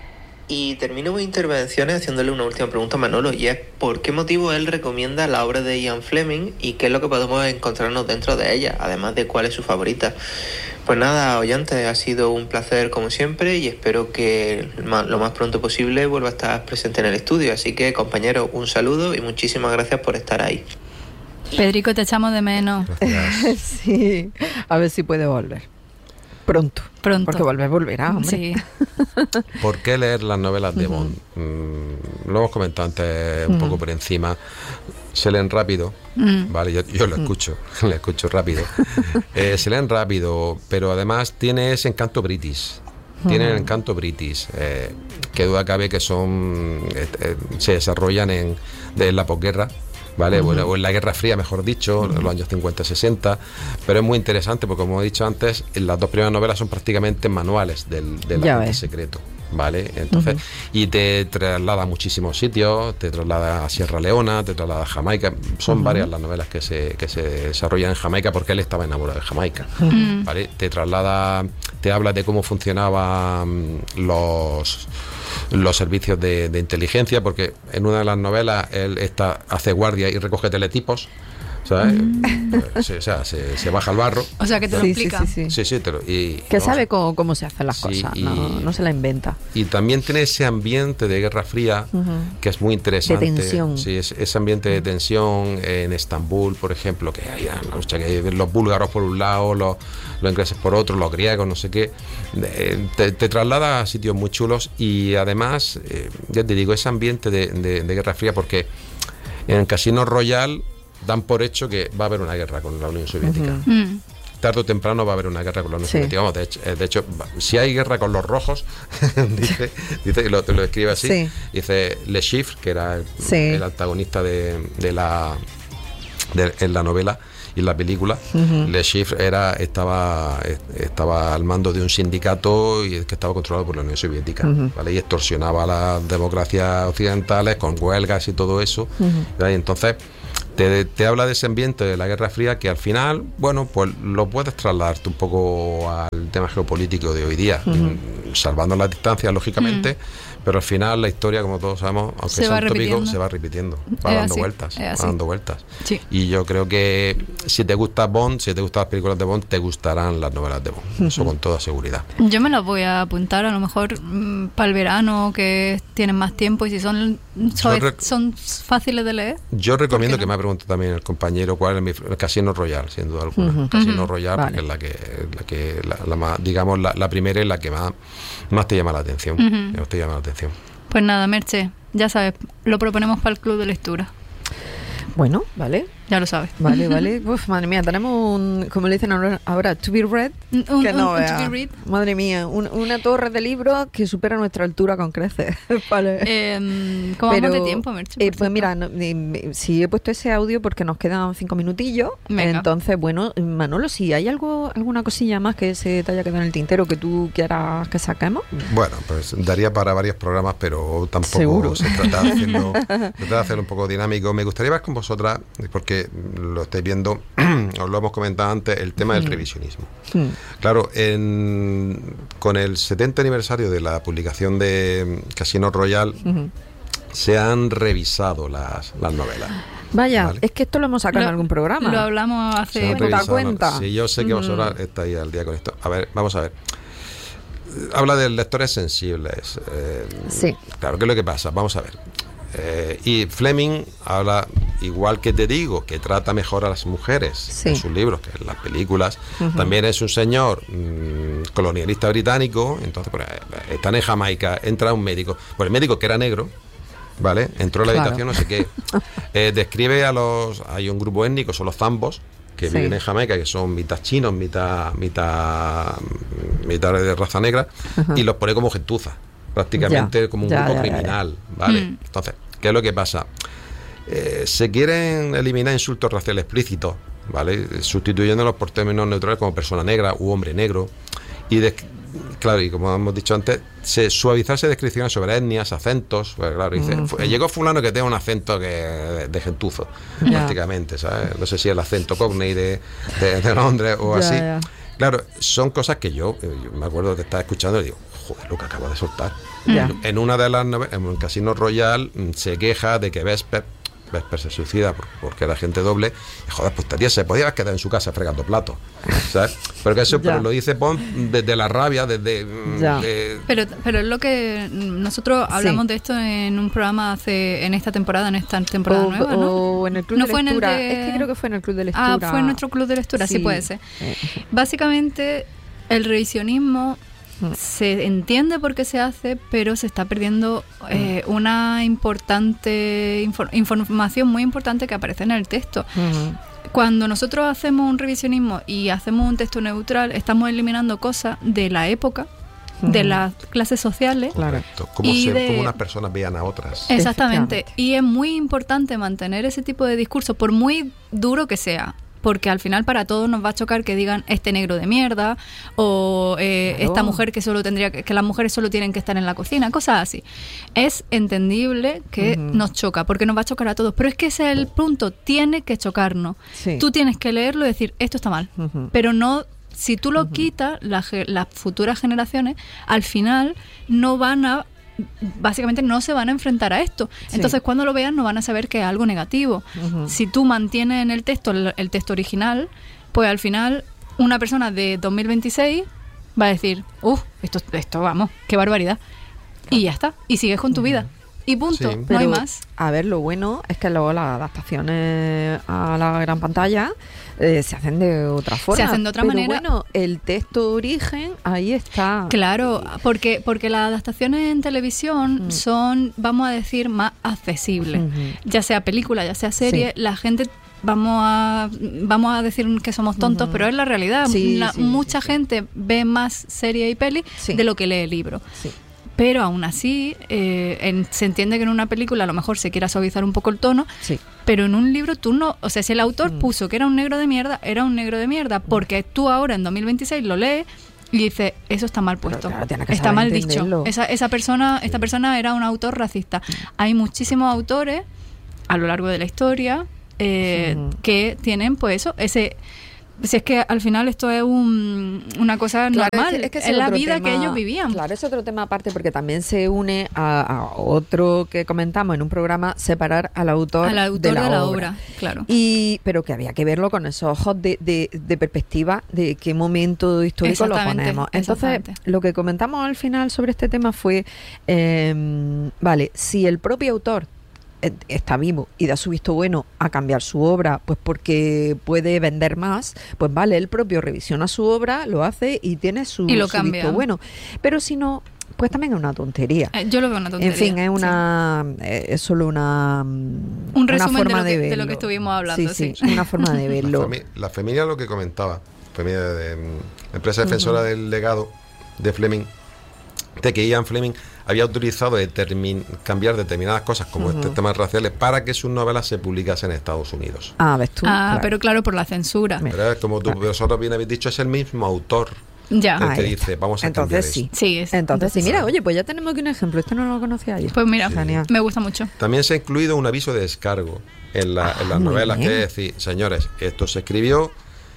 Speaker 5: Y termino mis intervenciones haciéndole una última pregunta a Manolo, y es ¿por qué motivo él recomienda la obra de Ian Fleming y qué es lo que podemos encontrarnos dentro de ella, además de cuál es su favorita? Pues nada, oyentes, ha sido un placer como siempre y espero que lo más pronto posible vuelva a estar presente en el estudio. Así que, compañeros, un saludo y muchísimas gracias por estar ahí.
Speaker 2: Pedrico, te echamos de menos.
Speaker 1: Sí, a ver si puede volver. Pronto.
Speaker 2: Pronto.
Speaker 1: Porque volver, volverá, hombre.
Speaker 2: Sí.
Speaker 3: ¿Por qué leer las novelas de Bond? Uh-huh. Mm, lo hemos comentado antes un uh-huh. poco por encima. Se leen rápido, mm. vale, yo, yo lo escucho, mm. lo escucho rápido. Eh, se leen rápido, pero además tiene ese encanto british. Tiene el encanto british, eh, que duda cabe que son eh, eh, se desarrollan en, de, en la posguerra, ¿vale? Uh-huh. Bueno, o en la Guerra Fría, mejor dicho, uh-huh. en los años cincuenta sesenta, pero es muy interesante porque, como he dicho antes, las dos primeras novelas son prácticamente manuales del, del agente secreto, ¿vale? Entonces, uh-huh. y te traslada a muchísimos sitios, te traslada a Sierra Leona, te traslada a Jamaica, son uh-huh. varias las novelas que se, que se desarrollan en Jamaica porque él estaba enamorado de Jamaica, uh-huh. ¿vale? Te traslada, te habla de cómo funcionaban los... los servicios de, de inteligencia, porque en una de las novelas él está, hace guardia y recoge teletipos, ¿sabes? Mm. Se, o sea, se, se baja al barro.
Speaker 2: O sea, que te lo
Speaker 1: sí,
Speaker 2: explica.
Speaker 1: Sí, sí, sí.
Speaker 3: sí, sí te lo, y,
Speaker 1: que
Speaker 3: no,
Speaker 1: sabe cómo, cómo se hacen las
Speaker 3: sí,
Speaker 1: cosas,
Speaker 3: y,
Speaker 1: no, no se la inventa.
Speaker 3: Y también tiene ese ambiente de Guerra Fría, uh-huh. que es muy interesante.
Speaker 1: De tensión.
Speaker 3: Sí, es, ese ambiente de tensión en Estambul, por ejemplo, que hay, o sea, que hay los búlgaros por un lado, los, los ingleses por otro, los griegos, no sé qué. Te, te traslada a sitios muy chulos y además, eh, ya te digo, ese ambiente de, de, de Guerra Fría, porque en Casino Royale dan por hecho que va a haber una guerra con la Unión Soviética.
Speaker 2: Uh-huh. Mm.
Speaker 3: Tarde o temprano va a haber una guerra con la Unión
Speaker 1: sí.
Speaker 3: Soviética. Vamos, de, hecho, de hecho, si hay guerra con los rojos, dice, dice lo, lo escribe así, sí. dice Le Chiffre, que era el, sí. el antagonista de, de la de, en la novela, y la película, uh-huh. Le Chiffre era, estaba, estaba al mando de un sindicato y que estaba controlado por la Unión Soviética, uh-huh. ¿vale? Y extorsionaba a las democracias occidentales con huelgas y todo eso, uh-huh. Y entonces te, te habla de ese ambiente de la Guerra Fría que al final, bueno, pues lo puedes trasladarte un poco al tema geopolítico de hoy día, uh-huh. salvando las distancias, lógicamente, uh-huh. pero al final la historia, como todos sabemos, aunque sea un tópico, se va repitiendo, va dando así, vueltas, va dando vueltas. Sí. Y yo creo que si te gusta Bond, si te gustan las películas de Bond, te gustarán las novelas de Bond, uh-huh. Eso con toda seguridad.
Speaker 2: Yo me las voy a apuntar, a lo mejor mmm, para el verano, que tienen más tiempo, y si son, son, rec- son fáciles de leer.
Speaker 3: Yo recomiendo, no? Que me ha preguntado también el compañero cuál es mi, el Casino Royale, sin duda alguna. Uh-huh. Casino uh-huh. Royale, vale. Porque es la que, la que la, la más, digamos, la, la primera es la que más, más te llama la atención. Uh-huh. Más te llama la atención.
Speaker 2: Pues nada, Merche, ya sabes, lo proponemos para el club de lectura.
Speaker 1: Bueno, vale.
Speaker 2: Ya lo sabes.
Speaker 1: Vale, vale. Uf, madre mía, tenemos un, como le dicen ahora, ahora to be read.
Speaker 2: Un,
Speaker 1: que no
Speaker 2: un, un to be read.
Speaker 1: Madre mía, un, una torre de libros que supera nuestra altura con creces. Vale.
Speaker 2: Eh, ¿Cómo Pero, vamos de tiempo, Merche?
Speaker 1: Eh, pues mira, no, eh, sí he puesto ese audio porque nos quedan cinco minutillos. Venga. Entonces, bueno, Manolo, si hay algo, alguna cosilla más que se te haya quedado en el tintero que tú quieras que saquemos.
Speaker 3: Bueno, pues daría para varios programas, pero tampoco
Speaker 1: ¿Seguro?
Speaker 3: se trata de hacerlo, se trata de hacerlo un poco dinámico. Me gustaría ver con vosotras, porque lo estáis viendo, os lo hemos comentado antes, el tema del revisionismo. Mm. Claro, en, con el setenta aniversario de la publicación de Casino Royale, uh-huh. se han revisado las, las novelas.
Speaker 1: Vaya,
Speaker 3: ¿vale?
Speaker 1: Es que esto lo hemos sacado
Speaker 2: lo,
Speaker 1: en algún programa.
Speaker 2: Lo hablamos hace
Speaker 1: poca cuenta.
Speaker 3: Sí, yo sé que vosotros mm. estáis al día con esto. A ver, vamos a ver. Habla de lectores sensibles. Eh,
Speaker 1: sí.
Speaker 3: Claro, ¿qué es lo que pasa? Vamos a ver. Eh, y Fleming habla, igual que te digo, que trata mejor a las mujeres sí. en sus libros que en las películas. Uh-huh. También es un señor mmm, colonialista británico. Entonces, pues, están en Jamaica, entra un médico. Pues el médico, que era negro, ¿vale? Entró a la claro. habitación, no sé qué. Eh, describe a los... Hay un grupo étnico, son los zambos, que sí. viven en Jamaica, que son mitad chinos, mitad mitad, mitad de raza negra, uh-huh. y los pone como gentuza. Prácticamente ya, como un ya, grupo ya, criminal, ya, ya. ¿vale? Mm. Entonces, ¿qué es lo que pasa? Eh, se quieren eliminar insultos raciales explícitos, ¿vale? Sustituyéndolos por términos neutrales como persona negra u hombre negro. Y, de, claro, y como hemos dicho antes, se, suavizarse descripciones sobre etnias, acentos. Pues, claro, dice, mm. llegó fulano que tiene un acento que de, de gentuzo, ya. prácticamente, ¿sabes? No sé si el acento Cockney de, de, de Londres o ya, así. Ya. Claro, son cosas que yo, yo me acuerdo que estaba escuchando y digo, joder, lo que acaba de soltar. Yeah. En, en una de las novelas, en un Casino Royale, se queja de que Vesper, Vesper se suicida por, porque era gente doble. Y, joder, pues esta tía se podía haber quedado en su casa fregando platos, ¿sabes? Pero que eso pero lo dice Bond desde la rabia, desde... De...
Speaker 2: Pero, pero es lo que nosotros hablamos sí. de esto en un programa hace en esta temporada, en esta temporada
Speaker 1: o,
Speaker 2: nueva, ¿no?
Speaker 1: O en el Club
Speaker 2: ¿No
Speaker 1: de
Speaker 2: fue
Speaker 1: Lectura.
Speaker 2: En el de...
Speaker 1: Es que creo que fue en el Club de Lectura.
Speaker 2: Ah, fue en nuestro Club de Lectura, sí, sí puede ser. Eh. Básicamente, el revisionismo... se entiende por qué se hace, pero se está perdiendo eh, una importante infor- información muy importante que aparece en el texto. Uh-huh. Cuando nosotros hacemos un revisionismo y hacemos un texto neutral, estamos eliminando cosas de la época, uh-huh. de las clases sociales.
Speaker 3: Correcto. Cómo, se, de... cómo unas personas vean a otras.
Speaker 2: Exactamente. Y es muy importante mantener ese tipo de discurso, por muy duro que sea. Porque al final para todos nos va a chocar que digan este negro de mierda o eh, claro. esta mujer que solo tendría que, que las mujeres solo tienen que estar en la cocina, cosas así. Es entendible que uh-huh. nos choca, porque nos va a chocar a todos, pero es que ese es el punto, tiene que chocarnos. Sí. Tú tienes que leerlo y decir, esto está mal, uh-huh. pero no, si tú lo uh-huh. quitas, la, las futuras generaciones al final no van a básicamente no se van a enfrentar a esto. Sí. Entonces cuando lo vean no van a saber que es algo negativo. Uh-huh. Si tú mantienes en el texto el, el texto original, pues al final una persona de dos mil veintiséis va a decir, uff, esto, esto vamos, qué barbaridad. Y ya está, y sigues con tu uh-huh. vida. Y punto, sí. no
Speaker 1: Pero,
Speaker 2: hay más.
Speaker 1: A ver, lo bueno es que luego las adaptaciones a la gran pantalla eh, se hacen de otra forma.
Speaker 2: Se hacen de otra
Speaker 1: pero
Speaker 2: manera.
Speaker 1: Bueno, el texto origen, ahí está.
Speaker 2: Claro, porque, porque las adaptaciones en televisión uh-huh. son, vamos a decir, más accesibles. Uh-huh. Ya sea película, ya sea serie, sí. la gente... Vamos a vamos a decir que somos tontos, uh-huh. pero es la realidad.
Speaker 1: Sí,
Speaker 2: la,
Speaker 1: sí,
Speaker 2: mucha
Speaker 1: sí.
Speaker 2: gente ve más serie y peli sí. de lo que lee libro.
Speaker 1: Sí.
Speaker 2: Pero aún así, eh, en, se entiende que en una película a lo mejor se quiera suavizar un poco el tono,
Speaker 1: sí.
Speaker 2: pero en un libro tú no, o sea, si el autor mm. puso que era un negro de mierda, era un negro de mierda, porque tú ahora en dos mil veintiséis lo lees y dices, eso está mal puesto, claro, está mal dicho. Esa, esa persona, esta persona era un autor racista. Hay muchísimos autores a lo largo de la historia eh, mm. que tienen, pues eso, ese... Si es que al final esto es un, una cosa
Speaker 1: claro,
Speaker 2: normal,
Speaker 1: es, que, es, que es,
Speaker 2: es la vida
Speaker 1: tema,
Speaker 2: que ellos vivían.
Speaker 1: Claro, es otro tema aparte porque también se une a, a otro que comentamos en un programa, separar al autor,
Speaker 2: al autor
Speaker 1: de la,
Speaker 2: de la
Speaker 1: obra.
Speaker 2: obra. Claro.
Speaker 1: Y, pero que había que verlo con esos ojos de, de, de perspectiva de qué momento histórico lo ponemos. Entonces, lo que comentamos al final sobre este tema fue, eh, vale, si el propio autor está vivo y da su visto bueno a cambiar su obra, pues porque puede vender más, pues vale, él propio revisiona su obra, lo hace y tiene su,
Speaker 2: y lo
Speaker 1: su
Speaker 2: cambia.
Speaker 1: Visto bueno. Pero si no, pues también es una tontería.
Speaker 2: Eh, yo lo veo una tontería.
Speaker 1: En fin, es una sí. eh, es solo una
Speaker 2: un
Speaker 1: una
Speaker 2: resumen
Speaker 1: forma
Speaker 2: de, lo que,
Speaker 1: de,
Speaker 2: de lo que estuvimos hablando.
Speaker 1: Sí, sí,
Speaker 2: sí.
Speaker 1: una forma de verlo.
Speaker 3: La, fami- la familia, lo que comentaba, familia de, de empresa defensora uh-huh. del legado de Fleming, de que Ian Fleming había autorizado determin- cambiar determinadas cosas como uh-huh. estos temas raciales para que sus novelas se publicasen en Estados Unidos.
Speaker 1: Ah, ves tú.
Speaker 2: Ah,
Speaker 1: claro.
Speaker 2: pero claro, por la censura.
Speaker 3: Pero como tú, vosotros bien habéis dicho, es el mismo autor
Speaker 2: ya.
Speaker 3: el que dice, vamos a
Speaker 1: entonces
Speaker 3: cambiar
Speaker 1: sí.
Speaker 3: eso.
Speaker 2: Sí, es,
Speaker 1: entonces,
Speaker 2: entonces
Speaker 1: sí. Mira,
Speaker 2: sí.
Speaker 1: oye, pues ya tenemos aquí un ejemplo. Esto no lo conocía yo.
Speaker 2: Pues mira,
Speaker 3: sí.
Speaker 2: me gusta mucho.
Speaker 3: También se ha incluido un aviso de descargo en, la,
Speaker 1: ah,
Speaker 3: en las novelas,
Speaker 1: bien.
Speaker 3: que es decir, señores, esto se escribió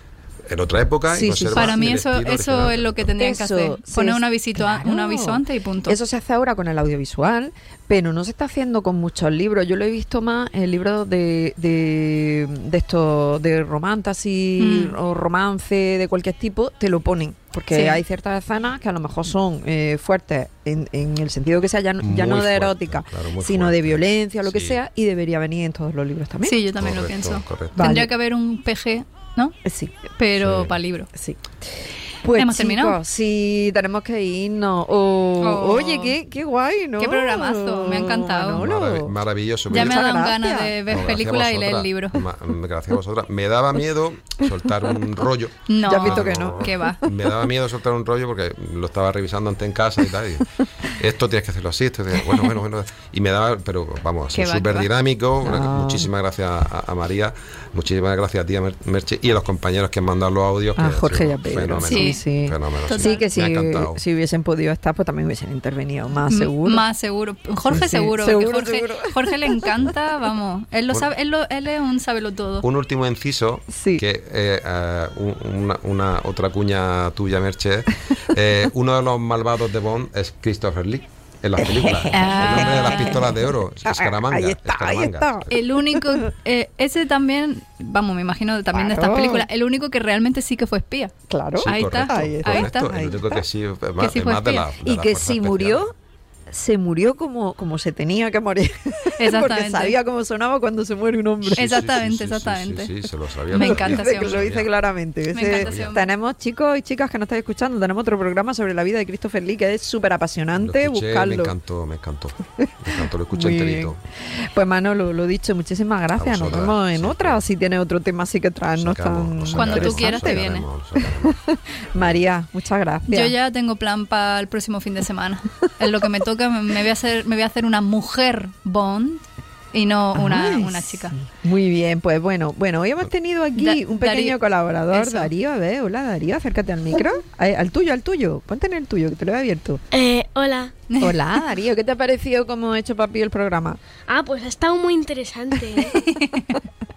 Speaker 3: en otra época
Speaker 1: sí,
Speaker 3: y
Speaker 1: sí,
Speaker 3: conserva
Speaker 2: para mí
Speaker 3: el
Speaker 2: eso
Speaker 3: estilo
Speaker 2: eso
Speaker 3: original.
Speaker 2: es lo que tendrían que
Speaker 1: Eso,
Speaker 2: hacer, poner
Speaker 1: sí,
Speaker 2: un aviso,
Speaker 1: claro.
Speaker 2: un aviso antes y punto.
Speaker 1: Eso se hace ahora con el audiovisual, pero no se está haciendo con muchos libros. Yo lo he visto más en libros de de, de estos de romantasy mm. o romance de cualquier tipo, te lo ponen. Porque sí. hay ciertas escenas que a lo mejor son eh, fuertes en, en el sentido que sea ya, ya no de fuerte, erótica, claro, sino fuerte. de violencia o lo sí. que sea, y debería venir en todos los libros también.
Speaker 2: Sí, yo también correcto, lo pienso.
Speaker 3: Correcto.
Speaker 2: Tendría
Speaker 1: vale.
Speaker 2: que haber un P G, ¿no?
Speaker 1: Sí.
Speaker 2: Pero
Speaker 1: sí.
Speaker 2: para libro.
Speaker 1: Sí. Pues
Speaker 2: ¿hemos
Speaker 1: chicos,
Speaker 2: terminado?
Speaker 1: Sí, tenemos que irnos. Oh,
Speaker 2: oh.
Speaker 1: Oye, qué, qué guay, ¿no?
Speaker 2: Qué programazo, me ha encantado.
Speaker 3: Marav- maravilloso.
Speaker 2: Ya me ha dado
Speaker 1: gracias.
Speaker 2: ganas de ver
Speaker 3: no,
Speaker 2: películas y leer el libro.
Speaker 3: Ma- gracias a vosotras. Me daba miedo soltar un rollo.
Speaker 2: No,
Speaker 1: ya has visto que no.
Speaker 2: ¿Qué va?
Speaker 3: Me daba miedo soltar un rollo porque lo estaba revisando antes en casa y tal. Y esto tienes que hacerlo así. Esto tienes- bueno, bueno, bueno. Y me daba, pero vamos, súper dinámico.
Speaker 1: No.
Speaker 3: Muchísimas gracias a, a María. Muchísimas gracias a ti, a Mer- Merche, y a los compañeros que han mandado los audios.
Speaker 1: A
Speaker 3: que
Speaker 1: Jorge
Speaker 3: ha
Speaker 1: y
Speaker 3: sido
Speaker 1: a Pedro.
Speaker 3: fenómeno,
Speaker 1: Sí, sí.
Speaker 3: fenómeno,
Speaker 1: Sí, sí que si,
Speaker 3: me ha encantado.
Speaker 1: si hubiesen podido estar, pues también hubiesen intervenido más seguro.
Speaker 2: M- más seguro. Jorge
Speaker 1: Sí, sí.
Speaker 2: seguro,
Speaker 1: Seguro,
Speaker 2: porque Jorge,
Speaker 1: seguro.
Speaker 2: Jorge le encanta, vamos. Él lo
Speaker 3: Bueno.
Speaker 2: sabe, él, lo, él es un sábelo todo.
Speaker 3: Un último inciso,
Speaker 1: Sí.
Speaker 3: que eh, eh, un- una, una otra cuña tuya, Merche. Eh, uno de los malvados de Bond es Christopher Lee en las películas. El hombre de las pistolas de oro, Escaramanga.
Speaker 1: Ahí está, ahí
Speaker 3: Escaramanga.
Speaker 1: está.
Speaker 2: El único, eh, ese también, vamos, me imagino también de estas
Speaker 1: Claro.
Speaker 2: películas, el único que realmente sí que fue espía.
Speaker 1: Claro.
Speaker 3: Sí,
Speaker 2: Ahí está,
Speaker 3: correcto,
Speaker 1: ahí está,
Speaker 2: ahí
Speaker 3: correcto.
Speaker 2: está.
Speaker 3: El único que sí, más,
Speaker 2: sí fue
Speaker 3: más de
Speaker 2: espía.
Speaker 3: la, de
Speaker 1: Y
Speaker 3: las
Speaker 1: que
Speaker 3: fuerzas
Speaker 1: si murió,
Speaker 3: especiales.
Speaker 1: se murió como, como se tenía que morir. Porque
Speaker 2: Exactamente.
Speaker 1: sabía cómo sonaba cuando se muere un hombre.
Speaker 3: Sí, sí, sí,
Speaker 2: Exactamente,
Speaker 3: sí, sí, sí,
Speaker 2: exactamente.
Speaker 3: Sí, sí, se lo sabía.
Speaker 2: Me
Speaker 3: lo
Speaker 2: encanta
Speaker 3: sabía,
Speaker 2: ese
Speaker 1: Lo
Speaker 2: hombre.
Speaker 1: dice claramente.
Speaker 2: Me
Speaker 1: Ese-
Speaker 2: encanta ese hombre.
Speaker 1: tenemos chicos y chicas que nos estáis escuchando, tenemos otro programa sobre la vida de Christopher Lee que es súper
Speaker 3: Lo
Speaker 1: apasionante,
Speaker 3: escuché,
Speaker 1: buscarlo.
Speaker 3: me encantó, me encantó. Me encantó, lo escuché
Speaker 1: Muy
Speaker 3: enterito.
Speaker 1: bien. Pues Manolo, lo dicho, muchísimas gracias. Nos
Speaker 3: vosotras,
Speaker 1: vemos en
Speaker 3: sí,
Speaker 1: otra.
Speaker 3: sí.
Speaker 1: Si tiene otro tema así que traernos
Speaker 3: Sacamos,
Speaker 1: tan
Speaker 3: lo sacamos.
Speaker 2: Cuando tú
Speaker 3: Lo
Speaker 2: quieras, te
Speaker 3: sacaremos,
Speaker 2: viene.
Speaker 3: lo sacaremos.
Speaker 1: María, muchas gracias.
Speaker 2: Yo ya tengo plan para el próximo fin de semana. Es lo que me toca, me, me voy a hacer, me voy a hacer una mujer Bond y no una,
Speaker 1: Ay,
Speaker 2: una chica.
Speaker 1: sí. Muy bien, pues bueno, bueno, hoy hemos tenido aquí
Speaker 2: Da-
Speaker 1: un pequeño
Speaker 2: Darío,
Speaker 1: colaborador,
Speaker 2: eso.
Speaker 1: Darío, a ver, hola Darío, acércate al micro, Ay, al tuyo, al tuyo, ponte en el tuyo, que te lo he abierto.
Speaker 6: Eh, hola.
Speaker 1: Hola Darío, ¿qué te ha parecido cómo ha hecho papi el programa?
Speaker 6: Ah, pues ha estado muy interesante. ¿eh?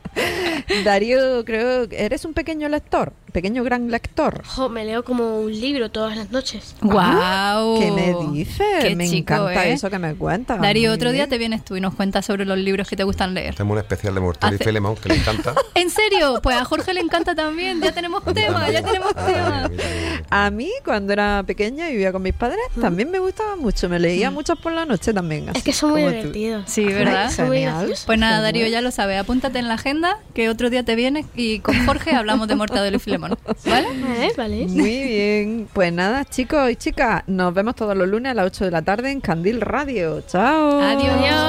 Speaker 1: Darío, creo que eres un pequeño lector, pequeño gran lector.
Speaker 6: Jo, me leo como un libro todas las noches.
Speaker 2: ¡Guau!
Speaker 1: ¿Qué me dices?
Speaker 2: Qué
Speaker 1: Me
Speaker 2: chico,
Speaker 1: encanta
Speaker 2: ¿eh?
Speaker 1: eso que me cuentas.
Speaker 2: Darío,
Speaker 1: Muy
Speaker 2: otro día
Speaker 1: bien.
Speaker 2: te vienes tú y nos cuentas sobre los libros que te gustan leer.
Speaker 3: Hacemos un especial de Mortadelo y
Speaker 2: Hace-
Speaker 3: Filemón, que le encanta.
Speaker 2: ¿En serio? Pues a Jorge le encanta también. Ya tenemos tema, ya tenemos
Speaker 3: Ah,
Speaker 2: tema.
Speaker 3: mira, mira.
Speaker 1: A mí, cuando era pequeña y vivía con mis padres, también me gustaba mucho. Me leía muchas por la noche también.
Speaker 6: Es
Speaker 1: así
Speaker 6: que son muy
Speaker 1: como tú.
Speaker 6: divertidos.
Speaker 2: Sí, ¿verdad?
Speaker 6: Son muy
Speaker 1: Genial.
Speaker 6: graciosos.
Speaker 2: Pues nada, Darío,
Speaker 1: Genial.
Speaker 2: ya lo sabes. Apúntate en la agenda que otro día te vienes y con Jorge hablamos de Mortadelo y Filemón. ¿Vale?
Speaker 6: Vale, vale.
Speaker 1: Muy bien. Pues nada, chicos y chicas, nos vemos todos los lunes a las ocho de la tarde en Candil Radio. Chao.
Speaker 2: Adiós.
Speaker 6: Adiós.